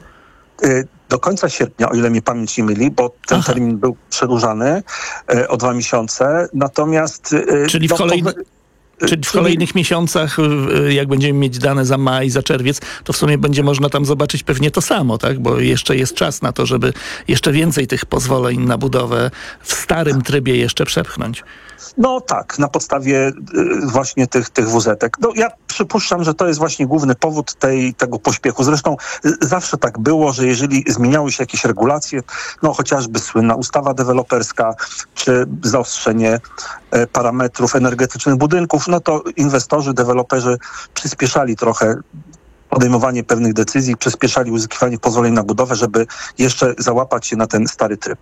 Speaker 2: Do końca sierpnia, o ile mnie pamięć nie myli, bo ten Aha. termin był przedłużany o dwa miesiące. Natomiast...
Speaker 13: Czyli w kolejnym... Czyli w kolejnych miesiącach, jak będziemy mieć dane za maj, za czerwiec, to w sumie będzie można tam zobaczyć pewnie to samo, tak? Bo jeszcze jest czas na to, żeby jeszcze więcej tych pozwoleń na budowę w starym trybie jeszcze przepchnąć.
Speaker 2: No tak, na podstawie właśnie tych, tych wuzetek. No ja przypuszczam, że to jest właśnie główny powód tej, tego pośpiechu. Zresztą zawsze tak było, że jeżeli zmieniały się jakieś regulacje, no chociażby słynna ustawa deweloperska, czy zaostrzenie parametrów energetycznych budynków, no to inwestorzy, deweloperzy przyspieszali trochę podejmowanie pewnych decyzji, przyspieszali uzyskiwanie pozwoleń na budowę, żeby jeszcze załapać się na ten stary tryb.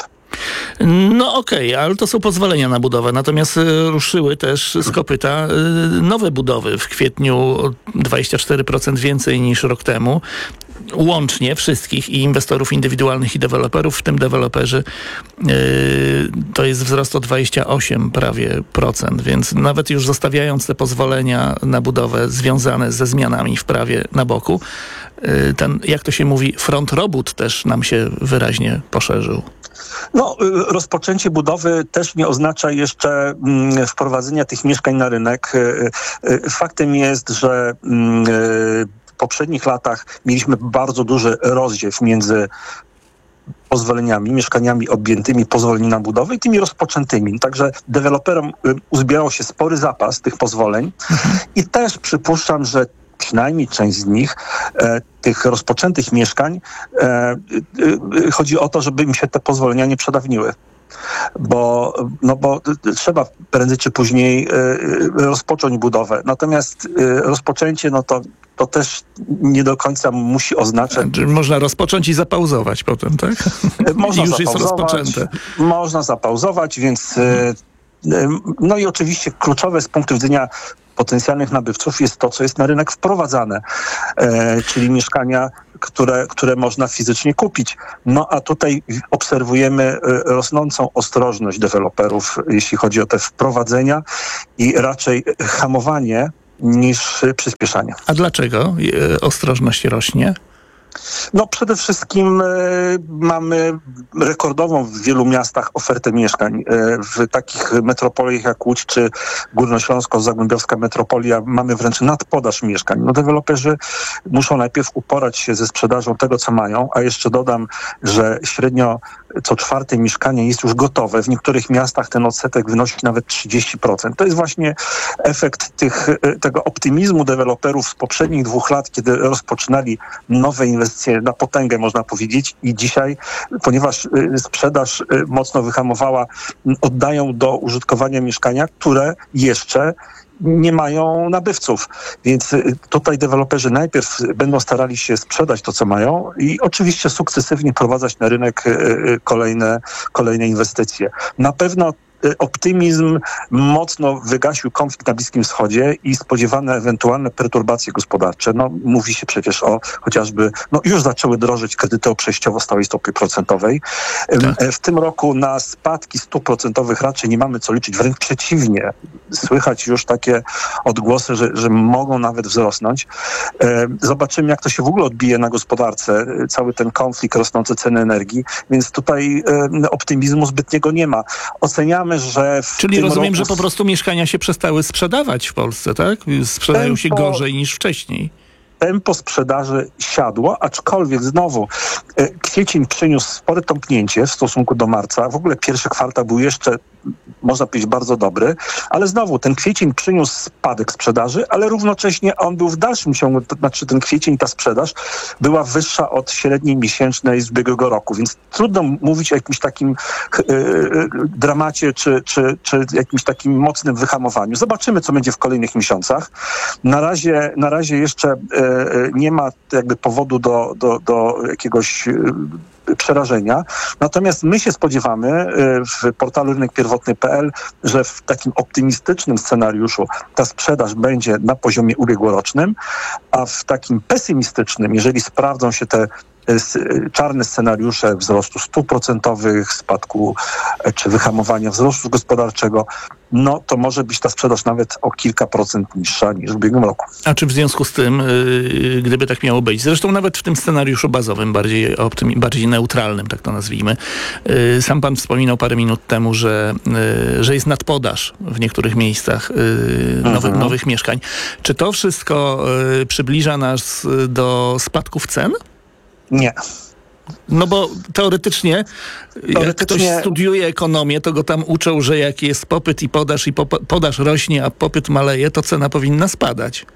Speaker 13: No okej, okay, ale to są pozwolenia na budowę. Natomiast y, ruszyły też z kopyta y, nowe budowy. W kwietniu o dwadzieścia cztery procent więcej niż rok temu. Łącznie wszystkich i inwestorów indywidualnych i deweloperów, w tym deweloperzy, yy, to jest wzrost o dwadzieścia osiem prawie procent, więc nawet już zostawiając te pozwolenia na budowę związane ze zmianami w prawie na boku, yy, ten, jak to się mówi, front robót też nam się wyraźnie poszerzył.
Speaker 2: No, rozpoczęcie budowy też nie oznacza jeszcze mm, wprowadzenia tych mieszkań na rynek. Yy, faktem jest, że yy, w poprzednich latach mieliśmy bardzo duży rozdziew między pozwoleniami, mieszkaniami objętymi pozwoleniami na budowę i tymi rozpoczętymi. Także deweloperom uzbierał się spory zapas tych pozwoleń mhm. i też przypuszczam, że przynajmniej część z nich, e, tych rozpoczętych mieszkań, e, e, chodzi o to, żeby im się te pozwolenia nie przedawniły. Bo, no bo trzeba prędzej czy później y, rozpocząć budowę. Natomiast y, rozpoczęcie, no to, to też nie do końca musi oznaczać...
Speaker 13: Można rozpocząć i zapauzować potem, tak?
Speaker 2: Można
Speaker 13: I już
Speaker 2: zapauzować,
Speaker 13: jest rozpoczęte.
Speaker 2: Można zapauzować, więc... Y, y, no i oczywiście kluczowe z punktu widzenia potencjalnych nabywców jest to, co jest na rynek wprowadzane, e, czyli mieszkania, które, które można fizycznie kupić. No a tutaj obserwujemy rosnącą ostrożność deweloperów, jeśli chodzi o te wprowadzenia i raczej hamowanie niż przyspieszanie.
Speaker 13: A dlaczego ostrożność rośnie?
Speaker 2: No przede wszystkim e, mamy rekordową w wielu miastach ofertę mieszkań. E, w takich metropoliach jak Łódź czy Górnośląsko-Zagłębiowska metropolia mamy wręcz nadpodaż mieszkań. No deweloperzy muszą najpierw uporać się ze sprzedażą tego, co mają, a jeszcze dodam, że średnio co czwarte mieszkanie jest już gotowe. W niektórych miastach ten odsetek wynosi nawet trzydzieści procent. To jest właśnie efekt tych, tego optymizmu deweloperów z poprzednich dwóch lat, kiedy rozpoczynali nowe inwestycje na potęgę, można powiedzieć. I dzisiaj, ponieważ sprzedaż mocno wyhamowała, oddają do użytkowania mieszkania, które jeszcze nie mają nabywców. Więc tutaj deweloperzy najpierw będą starali się sprzedać to, co mają i oczywiście sukcesywnie prowadzać na rynek kolejne, kolejne inwestycje. Na pewno optymizm mocno wygasił konflikt na Bliskim Wschodzie i spodziewane ewentualne perturbacje gospodarcze. No, mówi się przecież o chociażby, no już zaczęły drożyć kredyty o przejściowo stałej stopie procentowej. Tak. W tym roku na spadki stóp procentowych raczej nie mamy co liczyć, wręcz przeciwnie. Słychać już takie odgłosy, że, że mogą nawet wzrosnąć. Zobaczymy, jak to się w ogóle odbije na gospodarce, cały ten konflikt, rosnące ceny energii, więc tutaj optymizmu zbytniego nie ma. Oceniamy, że w
Speaker 13: Czyli
Speaker 2: tym
Speaker 13: rozumiem,
Speaker 2: roku...
Speaker 13: że po prostu mieszkania się przestały sprzedawać w Polsce, tak? Sprzedają tempo, się gorzej niż wcześniej.
Speaker 2: Tempo sprzedaży siadło, aczkolwiek znowu kwiecień przyniósł spore tąpnięcie w stosunku do marca. W ogóle pierwszy kwartał był jeszcze, można powiedzieć, bardzo dobry, ale znowu ten kwiecień przyniósł spadek sprzedaży, ale równocześnie on był w dalszym ciągu, to znaczy ten kwiecień, ta sprzedaż była wyższa od średniej miesięcznej z ubiegłego roku, więc trudno mówić o jakimś takim yy, dramacie czy, czy, czy jakimś takim mocnym wyhamowaniu. Zobaczymy, co będzie w kolejnych miesiącach. Na razie, na razie jeszcze yy, nie ma jakby powodu do, do, do jakiegoś yy, przerażenia. Natomiast my się spodziewamy w portalu rynek pierwotny kropka p l, że w takim optymistycznym scenariuszu ta sprzedaż będzie na poziomie ubiegłorocznym, a w takim pesymistycznym, jeżeli sprawdzą się te czarne scenariusze wzrostu stóp procentowych, spadku czy wyhamowania wzrostu gospodarczego, no to może być ta sprzedaż nawet o kilka procent niższa niż w ubiegłym roku.
Speaker 13: A czy w związku z tym, yy, gdyby tak miało być, zresztą nawet w tym scenariuszu bazowym, bardziej, optymi- bardziej neutralnym, tak to nazwijmy, yy, sam pan wspominał parę minut temu, że, yy, że jest nadpodaż w niektórych miejscach yy, nowych, mhm. nowych mieszkań. Czy to wszystko yy, przybliża nas do spadków cen?
Speaker 2: Nie.
Speaker 13: No bo teoretycznie, teoretycznie, jak ktoś studiuje ekonomię, to go tam uczą, że jak jest popyt i podaż i pop- podaż rośnie, a popyt maleje, to cena powinna spadać.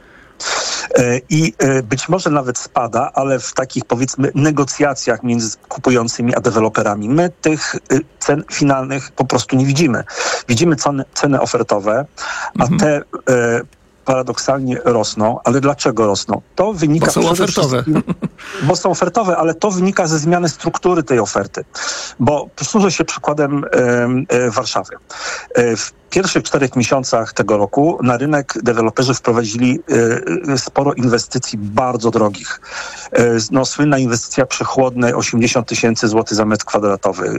Speaker 2: I być może nawet spada, ale w takich, powiedzmy, negocjacjach między kupującymi a deweloperami my tych cen finalnych po prostu nie widzimy. Widzimy ceny, ceny ofertowe, a mhm. te e, paradoksalnie rosną, ale dlaczego rosną? To wynika
Speaker 13: bo są ofertowe.
Speaker 2: Bo są ofertowe, ale to wynika ze zmiany struktury tej oferty. Bo posłużę się przykładem e, e, Warszawy. E, w pierwszych czterech miesiącach tego roku na rynek deweloperzy wprowadzili e, sporo inwestycji bardzo drogich. E, no, słynna inwestycja przy Chłodnej osiemdziesiąt tysięcy złotych za metr kwadratowy.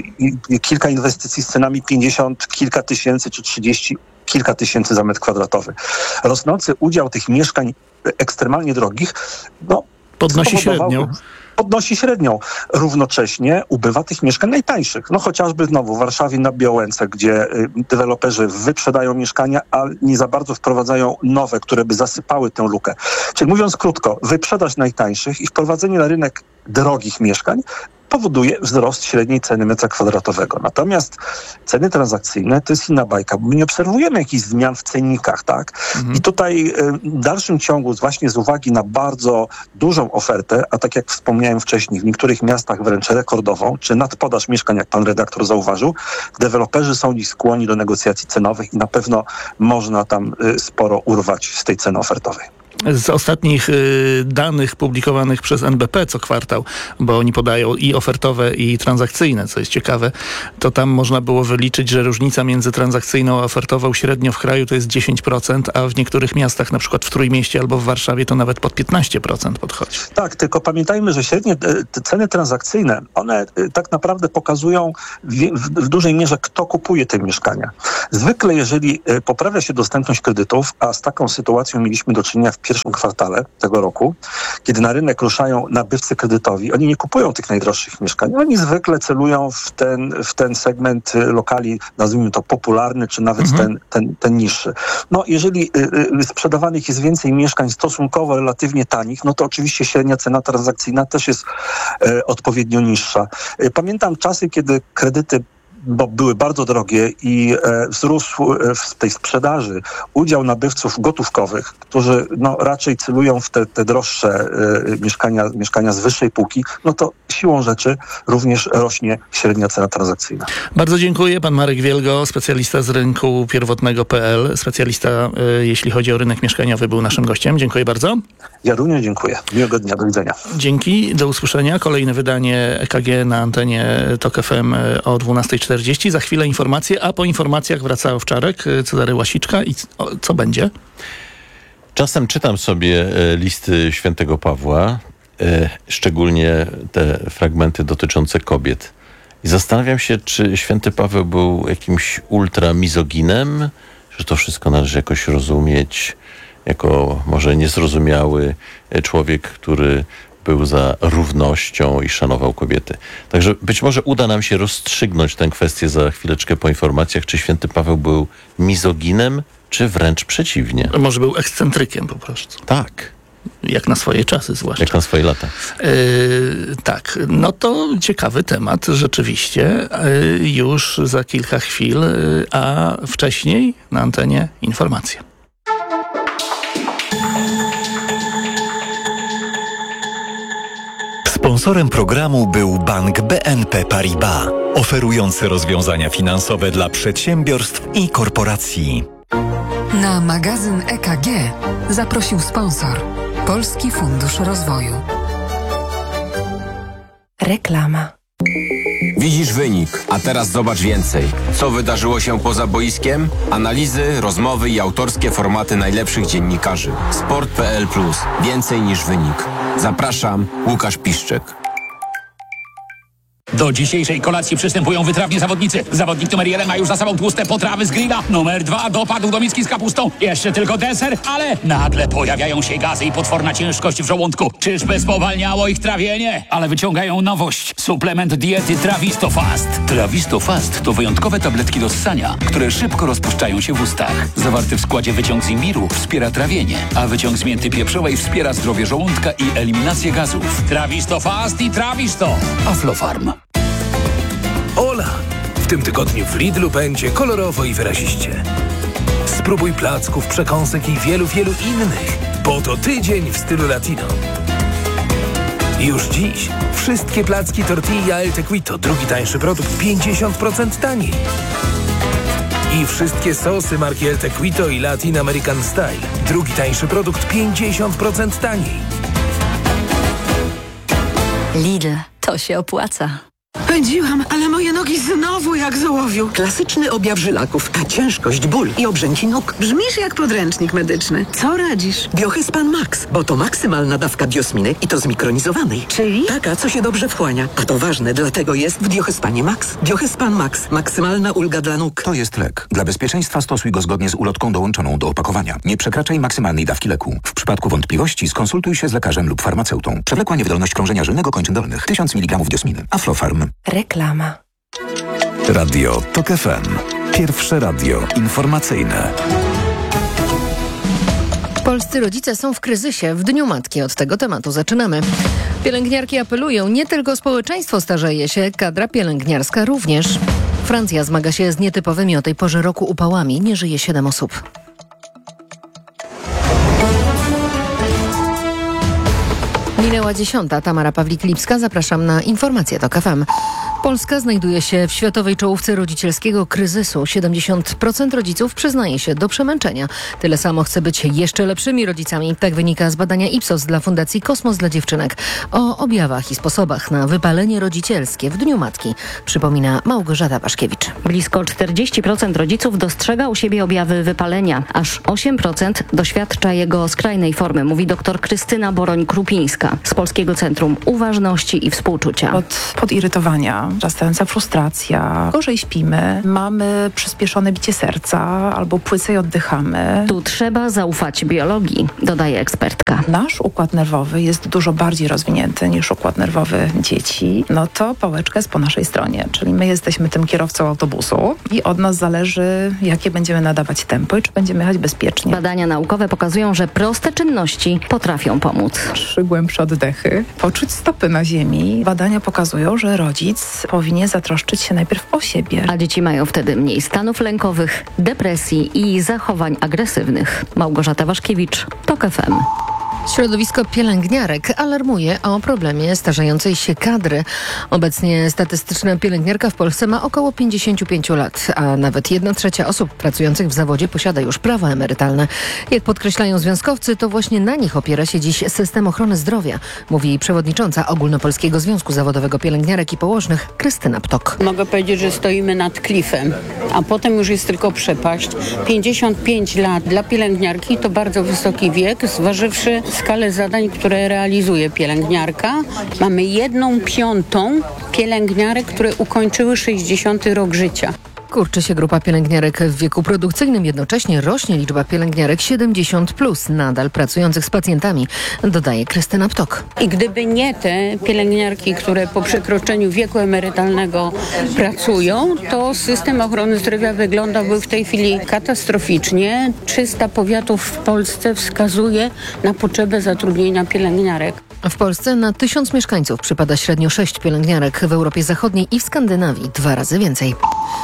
Speaker 2: E, kilka inwestycji z cenami pięćdziesiąt, kilka tysięcy czy trzydzieści kilka tysięcy za metr kwadratowy. Rosnący udział tych mieszkań ekstremalnie drogich, no,
Speaker 13: podnosi średnią.
Speaker 2: Podnosi średnią. Równocześnie ubywa tych mieszkań najtańszych. No chociażby znowu w Warszawie na Białęce, gdzie y, deweloperzy wyprzedają mieszkania, a nie za bardzo wprowadzają nowe, które by zasypały tę lukę. Czyli mówiąc krótko, wyprzedaż najtańszych i wprowadzenie na rynek drogich mieszkań powoduje wzrost średniej ceny metra kwadratowego. Natomiast ceny transakcyjne to jest inna bajka, bo my nie obserwujemy jakichś zmian w cennikach, tak? Mhm. I tutaj y, w dalszym ciągu właśnie z uwagi na bardzo dużą ofertę, a tak jak wspomniałem wcześniej, w niektórych miastach wręcz rekordową, czy nadpodaż mieszkań, jak pan redaktor zauważył, deweloperzy są dziś skłonni do negocjacji cenowych i na pewno można tam y, sporo urwać z tej ceny ofertowej.
Speaker 13: Z ostatnich y, danych publikowanych przez N B P co kwartał, bo oni podają i ofertowe, i transakcyjne, co jest ciekawe, to tam można było wyliczyć, że różnica między transakcyjną a ofertową średnio w kraju to jest dziesięć procent, a w niektórych miastach, na przykład w Trójmieście albo w Warszawie, to nawet pod piętnaście procent podchodzi.
Speaker 2: Tak, tylko pamiętajmy, że średnie te ceny transakcyjne, one tak naprawdę pokazują w, w, w dużej mierze, kto kupuje te mieszkania. Zwykle, jeżeli poprawia się dostępność kredytów, a z taką sytuacją mieliśmy do czynienia w pierwszym kwartale tego roku, kiedy na rynek ruszają nabywcy kredytowi, oni nie kupują tych najdroższych mieszkań. Oni zwykle celują w ten, w ten segment lokali, nazwijmy to popularny, czy nawet mhm. ten, ten, ten niższy. No, jeżeli y, y, sprzedawanych jest więcej mieszkań stosunkowo relatywnie tanich, no to oczywiście średnia cena transakcyjna też jest y, odpowiednio niższa. Y, pamiętam czasy, kiedy kredyty bo były bardzo drogie i e, wzrósł e, w tej sprzedaży udział nabywców gotówkowych, którzy no, raczej celują w te, te droższe e, mieszkania, mieszkania z wyższej półki, no to siłą rzeczy również rośnie średnia cena transakcyjna.
Speaker 13: Bardzo dziękuję. Pan Marek Wielgo, specjalista z rynku pierwotnego kropka p l, specjalista e, jeśli chodzi o rynek mieszkaniowy, był naszym gościem. Dziękuję bardzo.
Speaker 2: Ja również dziękuję. Miłego dnia. Do widzenia.
Speaker 13: Dzięki. Do usłyszenia. Kolejne wydanie E K G na antenie Tok F M o dwunasta czterdzieści. Za chwilę informacje, a po informacjach wraca Owczarek, Cezary Łasiczka i o, co będzie?
Speaker 11: Czasem czytam sobie e, listy świętego Pawła, e, szczególnie te fragmenty dotyczące kobiet. I zastanawiam się, czy święty Paweł był jakimś ultramizoginem, że to wszystko należy jakoś rozumieć jako może niezrozumiały człowiek, który był za równością i szanował kobiety. Także być może uda nam się rozstrzygnąć tę kwestię za chwileczkę po informacjach, czy święty Paweł był mizoginem, czy wręcz przeciwnie.
Speaker 13: Może był ekscentrykiem po prostu.
Speaker 11: Tak.
Speaker 13: Jak na swoje czasy zwłaszcza.
Speaker 11: Jak na swoje lata.
Speaker 13: Yy, tak, no to ciekawy temat rzeczywiście. Yy, już za kilka chwil, yy, a wcześniej na antenie informacje.
Speaker 26: Sponsorem programu był Bank B N P Paribas, oferujący rozwiązania finansowe dla przedsiębiorstw i korporacji.
Speaker 27: Na magazyn E K G zaprosił sponsor Polski Fundusz Rozwoju. Reklama.
Speaker 3: Widzisz wynik, a teraz zobacz więcej. Co wydarzyło się poza boiskiem? Analizy, rozmowy i autorskie formaty najlepszych dziennikarzy. sport kropka p l plus. Więcej niż wynik. Zapraszam, Łukasz Piszczek.
Speaker 4: Do dzisiejszej kolacji przystępują wytrawni zawodnicy. Zawodnik numer jeden ma już za sobą tłuste potrawy z grilla. Numer dwa dopadł do miski z kapustą. Jeszcze tylko deser, ale nagle pojawiają się gazy i potworna ciężkość w żołądku. Czyżby spowalniało ich trawienie? Ale wyciągają nowość. Suplement diety Travistofast. Travistofast to wyjątkowe tabletki do ssania, które szybko rozpuszczają się w ustach. Zawarty w składzie wyciąg z imbiru wspiera trawienie, a wyciąg z mięty pieprzowej wspiera zdrowie żołądka i eliminację gazów. Travistofast i Travisto. Aflofarm.
Speaker 5: Ola! W tym tygodniu w Lidlu będzie kolorowo i wyraziście. Spróbuj placków, przekąsek i wielu, wielu innych, bo to tydzień w stylu latino. Już dziś wszystkie placki tortilla El Tequito, drugi tańszy produkt, pięćdziesiąt procent taniej. I wszystkie sosy marki El Tequito i Latin American Style, drugi tańszy produkt, pięćdziesiąt procent taniej.
Speaker 6: Lidl, to się opłaca.
Speaker 7: Pędziłam, ale moje nogi znowu jak z ołowiu. Klasyczny objaw żylaków, a ciężkość, ból i obrzęki nóg. Brzmisz jak podręcznik medyczny. Co radzisz? Biohyspan Max, bo to maksymalna dawka biosminy i to zmikronizowanej. Czyli? Taka, co się dobrze wchłania. A to ważne, dlatego jest w Biohyspanie Max. Biohyspan Max. Maksymalna ulga dla nóg.
Speaker 10: To jest lek. Dla bezpieczeństwa stosuj go zgodnie z ulotką dołączoną do opakowania. Nie przekraczaj maksymalnej dawki leku. W przypadku wątpliwości skonsultuj się z lekarzem lub farmaceutą. Przewlekła niewydolność krążenia żylnego kończyn dolnych. tysiąc miligramów diosminy. Aflofarm.
Speaker 27: Reklama.
Speaker 25: Radio TOK F M. Pierwsze radio informacyjne.
Speaker 12: Polscy rodzice są w kryzysie. W Dniu Matki od tego tematu zaczynamy. Pielęgniarki apelują, nie tylko społeczeństwo starzeje się, kadra pielęgniarska również. Francja zmaga się z nietypowymi o tej porze roku upałami. Nie żyje siedem osób. Minęła dziesiąta. Tamara Pawlik-Lipska. Zapraszam na informacje TOK F M. Polska znajduje się w światowej czołówce rodzicielskiego kryzysu. siedemdziesiąt procent rodziców przyznaje się do przemęczenia. Tyle samo chce być jeszcze lepszymi rodzicami. Tak wynika z badania Ipsos dla Fundacji Kosmos dla Dziewczynek. O objawach i sposobach na wypalenie rodzicielskie w Dniu Matki przypomina Małgorzata Waszkiewicz.
Speaker 28: Blisko czterdzieści procent rodziców dostrzega u siebie objawy wypalenia. Aż osiem procent doświadcza jego skrajnej formy, mówi dr Krystyna Boroń-Krupińska z Polskiego Centrum Uważności i Współczucia.
Speaker 29: Od podirytowania, wzrastająca frustracja, gorzej śpimy, mamy przyspieszone bicie serca albo płycej oddychamy.
Speaker 28: Tu trzeba zaufać biologii, dodaje ekspertka.
Speaker 29: Nasz układ nerwowy jest dużo bardziej rozwinięty niż układ nerwowy dzieci. No to pałeczka jest po naszej stronie, czyli my jesteśmy tym kierowcą autobusu i od nas zależy, jakie będziemy nadawać tempo i czy będziemy jechać bezpiecznie.
Speaker 28: Badania naukowe pokazują, że proste czynności potrafią pomóc.
Speaker 29: Trzy głębsze oddechy, poczuć stopy na ziemi. Badania pokazują, że rodzic powinien zatroszczyć się najpierw o siebie.
Speaker 28: A dzieci mają wtedy mniej stanów lękowych, depresji i zachowań agresywnych. Małgorzata Waszkiewicz, TOK F M.
Speaker 12: Środowisko pielęgniarek alarmuje o problemie starzejącej się kadry. Obecnie statystyczna pielęgniarka w Polsce ma około pięćdziesiąt pięć lat, a nawet jedna trzecia osób pracujących w zawodzie posiada już prawa emerytalne. Jak podkreślają związkowcy, to właśnie na nich opiera się dziś system ochrony zdrowia, mówi przewodnicząca Ogólnopolskiego Związku Zawodowego Pielęgniarek i Położnych Krystyna Ptok.
Speaker 30: Mogę powiedzieć, że stoimy nad klifem, a potem już jest tylko przepaść. pięćdziesiąt pięć lat dla pielęgniarki to bardzo wysoki wiek, zważywszy skalę zadań, które realizuje pielęgniarka. Mamy jedną piątą pielęgniarek, które ukończyły sześćdziesiąty rok życia.
Speaker 12: Kurczy się grupa pielęgniarek w wieku produkcyjnym, jednocześnie rośnie liczba pielęgniarek siedemdziesiąt plus, nadal pracujących z pacjentami, dodaje Krystyna Ptok.
Speaker 30: I gdyby nie te pielęgniarki, które po przekroczeniu wieku emerytalnego pracują, to system ochrony zdrowia wyglądałby w tej chwili katastroficznie. trzysta powiatów w Polsce wskazuje na potrzebę zatrudnienia pielęgniarek.
Speaker 12: W Polsce na tysiąc mieszkańców przypada średnio sześć pielęgniarek, w Europie Zachodniej i w Skandynawii dwa razy więcej.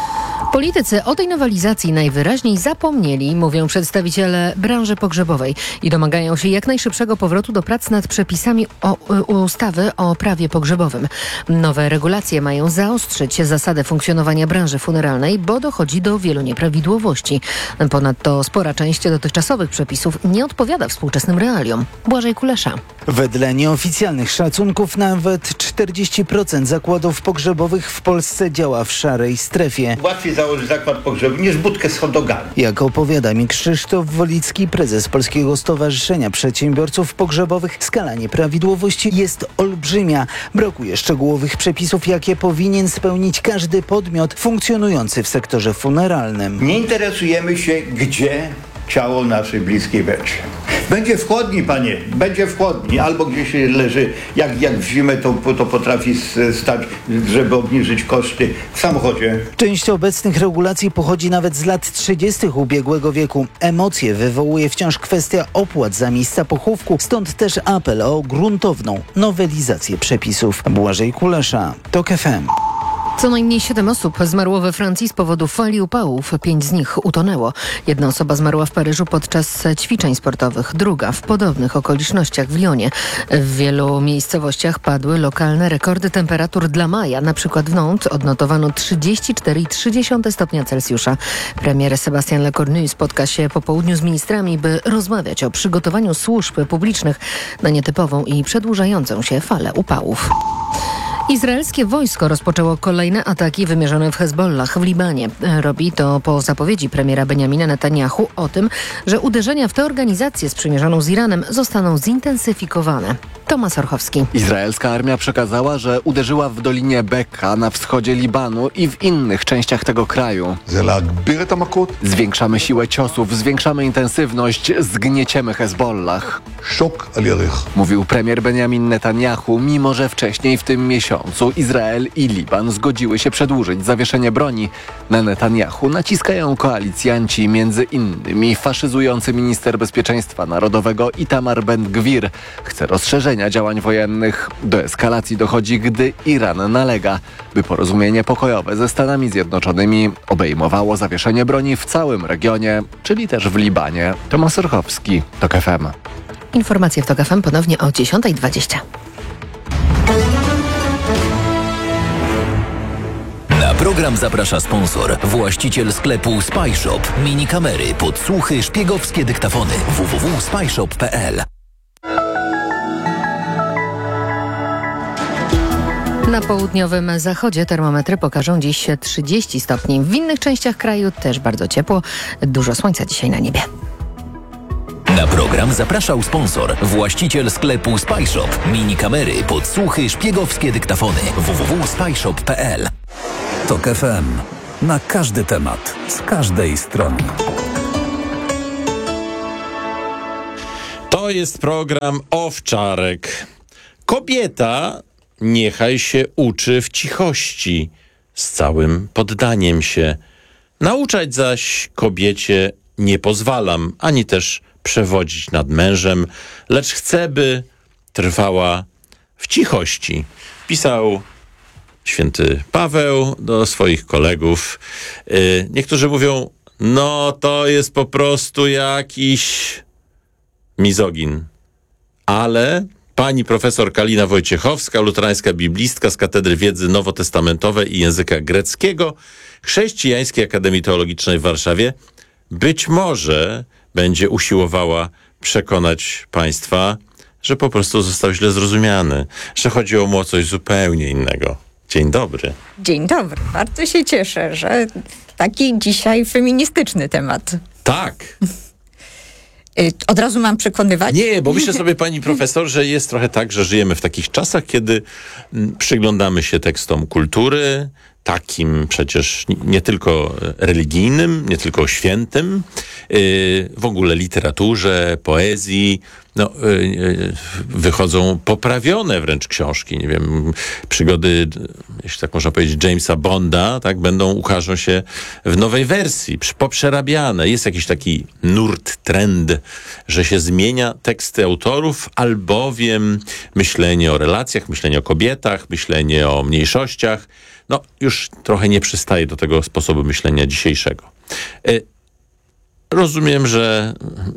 Speaker 12: Politycy o tej nowelizacji najwyraźniej zapomnieli, mówią przedstawiciele branży pogrzebowej i domagają się jak najszybszego powrotu do prac nad przepisami o, ustawy o prawie pogrzebowym. Nowe regulacje mają zaostrzyć zasadę funkcjonowania branży funeralnej, bo dochodzi do wielu nieprawidłowości. Ponadto spora część dotychczasowych przepisów nie odpowiada współczesnym realiom. Błażej Kulesza.
Speaker 1: Wedle nieoficjalnych szacunków nawet czterdzieści procent zakładów pogrzebowych w Polsce działa w szarej strefie.
Speaker 8: Łatwiej założyć zakład pogrzebowy niż budkę z hot dogami.
Speaker 1: Jak opowiada mi Krzysztof Wolicki, prezes Polskiego Stowarzyszenia Przedsiębiorców Pogrzebowych, skala nieprawidłowości jest olbrzymia. Brakuje szczegółowych przepisów, jakie powinien spełnić każdy podmiot funkcjonujący w sektorze funeralnym.
Speaker 8: Nie interesujemy się, gdzie ciało naszej bliskiej będzie. Będzie w chłodni, panie, będzie w chłodni, albo gdzieś leży, jak, jak w zimę to, to potrafi stać, żeby obniżyć koszty w samochodzie.
Speaker 1: Część obecnych regulacji pochodzi nawet z lat trzydziestych ubiegłego wieku. Emocje wywołuje wciąż kwestia opłat za miejsca pochówku, stąd też apel o gruntowną nowelizację przepisów. Błażej Kulesza, TOK F M.
Speaker 12: Co najmniej siedem osób zmarło we Francji z powodu fali upałów. Pięć z nich utonęło. Jedna osoba zmarła w Paryżu podczas ćwiczeń sportowych, druga w podobnych okolicznościach w Lyonie. W wielu miejscowościach padły lokalne rekordy temperatur dla maja. Na przykład w Nantes odnotowano trzydzieści cztery przecinek trzy stopnia Celsjusza. Premier Sébastien Lecornu spotka się po południu z ministrami, by rozmawiać o przygotowaniu służb publicznych na nietypową i przedłużającą się falę upałów. Izraelskie wojsko rozpoczęło kolejne ataki wymierzone w Hezbollah w Libanie. Robi to po zapowiedzi premiera Benjamina Netanyahu o tym, że uderzenia w tę organizację sprzymierzoną z Iranem zostaną zintensyfikowane. Tomasz Orchowski.
Speaker 14: Izraelska armia przekazała, że uderzyła w Dolinie Beka na wschodzie Libanu i w innych częściach tego kraju. Zwiększamy siłę ciosów, zwiększamy intensywność, zgnieciemy Hezbollah. Mówił premier Benjamin Netanyahu, mimo że wcześniej w tym miesiącu Izrael i Liban zgodziły się przedłużyć zawieszenie broni. Na Netanyahu naciskają koalicjanci, między innymi faszyzujący minister bezpieczeństwa narodowego Itamar Ben-Gwir. Chce rozszerzenia działań wojennych. Do eskalacji dochodzi, gdy Iran nalega, by porozumienie pokojowe ze Stanami Zjednoczonymi obejmowało zawieszenie broni w całym regionie, czyli też w Libanie. Tomasz Orchowski, TOK F M.
Speaker 12: Informacje w TOK F M ponownie o dziesiąta dwadzieścia.
Speaker 26: Na program zaprasza sponsor, właściciel sklepu SpyShop. Mini kamery, podsłuchy, szpiegowskie dyktafony. w w w kropka spyshop kropka p l.
Speaker 12: Na południowym zachodzie termometry pokażą dziś trzydzieści stopni. W innych częściach kraju też bardzo ciepło. Dużo słońca dzisiaj na niebie.
Speaker 26: Na program zapraszał sponsor, właściciel sklepu SpyShop. Mini kamery, podsłuchy, szpiegowskie dyktafony. w w w kropka spyshop kropka p l.
Speaker 25: TOK F M. Na każdy temat, z każdej strony.
Speaker 11: To jest program Owczarek. Kobieta niechaj się uczy w cichości, z całym poddaniem się. Nauczać zaś kobiecie nie pozwalam, ani też przewodzić nad mężem, lecz chcę, by trwała w cichości. Pisał święty Paweł do swoich kolegów. Yy, niektórzy mówią, no to jest po prostu jakiś mizogin. Ale pani profesor Kalina Wojciechowska, luterańska biblistka z Katedry Wiedzy Nowotestamentowej i Języka Greckiego Chrześcijańskiej Akademii Teologicznej w Warszawie, być może będzie usiłowała przekonać państwa, że po prostu został źle zrozumiany, że chodziło mu o coś zupełnie innego. Dzień dobry.
Speaker 15: Dzień dobry. Bardzo się cieszę, że taki dzisiaj feministyczny temat.
Speaker 11: Tak.
Speaker 15: Od razu mam przekonywać?
Speaker 11: Nie, bo myślę sobie, pani profesor, że jest trochę tak, że żyjemy w takich czasach, kiedy przyglądamy się tekstom kultury, takim przecież nie tylko religijnym, nie tylko świętym, w ogóle literaturze, poezji. No, wychodzą poprawione wręcz książki. Nie wiem, przygody, jeśli tak można powiedzieć, Jamesa Bonda, tak, będą, ukażą się w nowej wersji, poprzerabiane. Jest jakiś taki nurt, trend, że się zmienia teksty autorów, albowiem myślenie o relacjach, myślenie o kobietach, myślenie o mniejszościach no już trochę nie przystaje do tego sposobu myślenia dzisiejszego. Rozumiem, że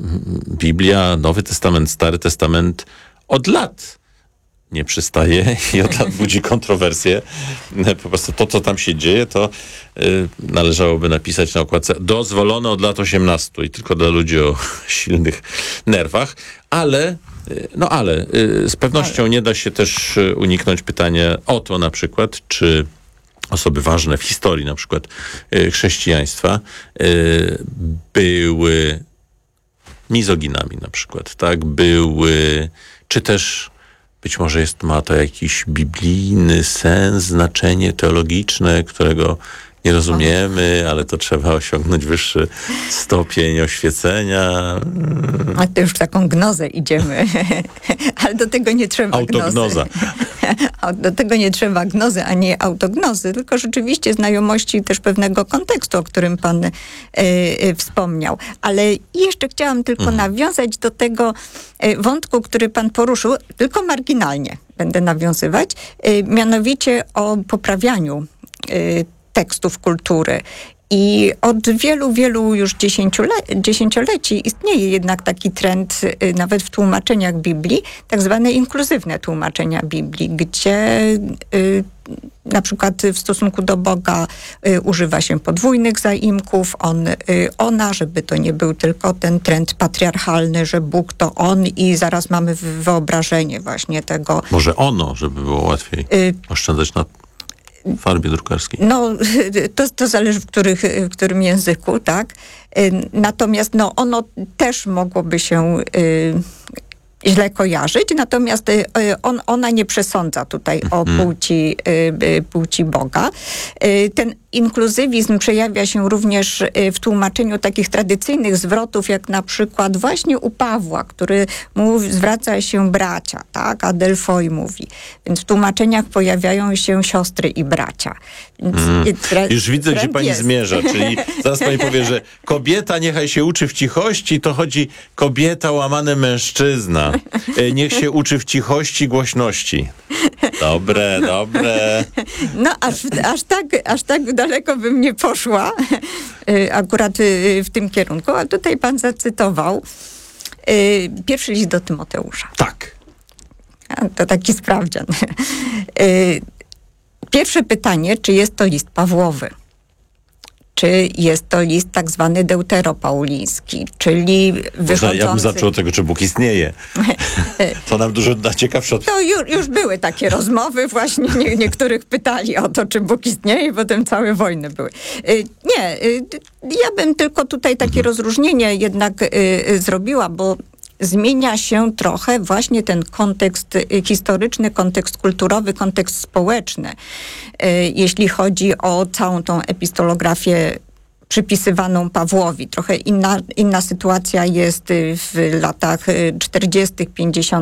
Speaker 11: Biblia, Nowy Testament, Stary Testament od lat nie przystaje i od lat budzi kontrowersje. Po prostu to, co tam się dzieje, to y, należałoby napisać na okładce dozwolone od lat osiemnastu i tylko dla ludzi o silnych nerwach, ale y, no ale y, z pewnością nie da się też uniknąć pytania o to na przykład, czy osoby ważne w historii na przykład y, chrześcijaństwa y, były mizoginami na przykład, tak? Były, czy też być może jest, ma to jakiś biblijny sens, znaczenie teologiczne, którego nie rozumiemy, ale to trzeba osiągnąć wyższy stopień oświecenia.
Speaker 15: A to już w taką gnozę idziemy. Ale do tego nie trzeba
Speaker 11: Autognoza.
Speaker 15: gnozy. Do tego nie trzeba gnozy, a nie autognozy, tylko rzeczywiście znajomości też pewnego kontekstu, o którym pan y, y, wspomniał. Ale jeszcze chciałam tylko mhm. nawiązać do tego y, wątku, który pan poruszył, tylko marginalnie będę nawiązywać, y, mianowicie o poprawianiu y, tekstów kultury. I od wielu, wielu już dziesięciole- dziesięcioleci istnieje jednak taki trend, y, nawet w tłumaczeniach Biblii, tak zwane inkluzywne tłumaczenia Biblii, gdzie y, na przykład w stosunku do Boga y, używa się podwójnych zaimków, on, y, ona, żeby to nie był tylko ten trend patriarchalny, że Bóg to on i zaraz mamy wyobrażenie właśnie tego.
Speaker 11: Może ono, żeby było łatwiej y, oszczędzać na w farbie drukarskiej.
Speaker 15: No, to, to zależy w, których, w którym języku, tak? Natomiast no, ono też mogłoby się y, źle kojarzyć, natomiast y, on, ona nie przesądza tutaj o płci, y, płci Boga. Y, ten inkluzywizm przejawia się również w tłumaczeniu takich tradycyjnych zwrotów, jak na przykład właśnie u Pawła, który mówi, zwraca się bracia, tak? Adelfoi mówi. Więc w tłumaczeniach pojawiają się siostry i bracia. Więc
Speaker 11: mm.
Speaker 15: tre-
Speaker 11: Już widzę, gdzie pani
Speaker 15: jest.
Speaker 11: zmierza, czyli zaraz pani powie, że kobieta niechaj się uczy w cichości, to chodzi kobieta łamane mężczyzna. Niech się uczy w cichości, głośności. Dobre, dobre.
Speaker 15: No, aż, aż, tak, aż tak daleko bym nie poszła akurat w tym kierunku, a tutaj pan zacytował pierwszy list do Tymoteusza.
Speaker 11: Tak.
Speaker 15: To taki sprawdzian. Pierwsze pytanie, czy jest to list Pawłowy? Czy jest to list tak zwany deuteropauliński, czyli wychodzący...
Speaker 11: Ja bym zaczął od tego, czy Bóg istnieje. To nam dużo da ciekawsze od...
Speaker 15: To już, już były takie rozmowy, właśnie nie, niektórych pytali o to, czy Bóg istnieje i potem całe wojny były. Nie, ja bym tylko tutaj takie mhm. rozróżnienie jednak zrobiła, bo zmienia się trochę właśnie ten kontekst historyczny, kontekst kulturowy, kontekst społeczny. Jeśli chodzi o całą tą epistolografię przypisywaną Pawłowi. Trochę inna, inna sytuacja jest w latach czterdziestych, pięćdziesiątych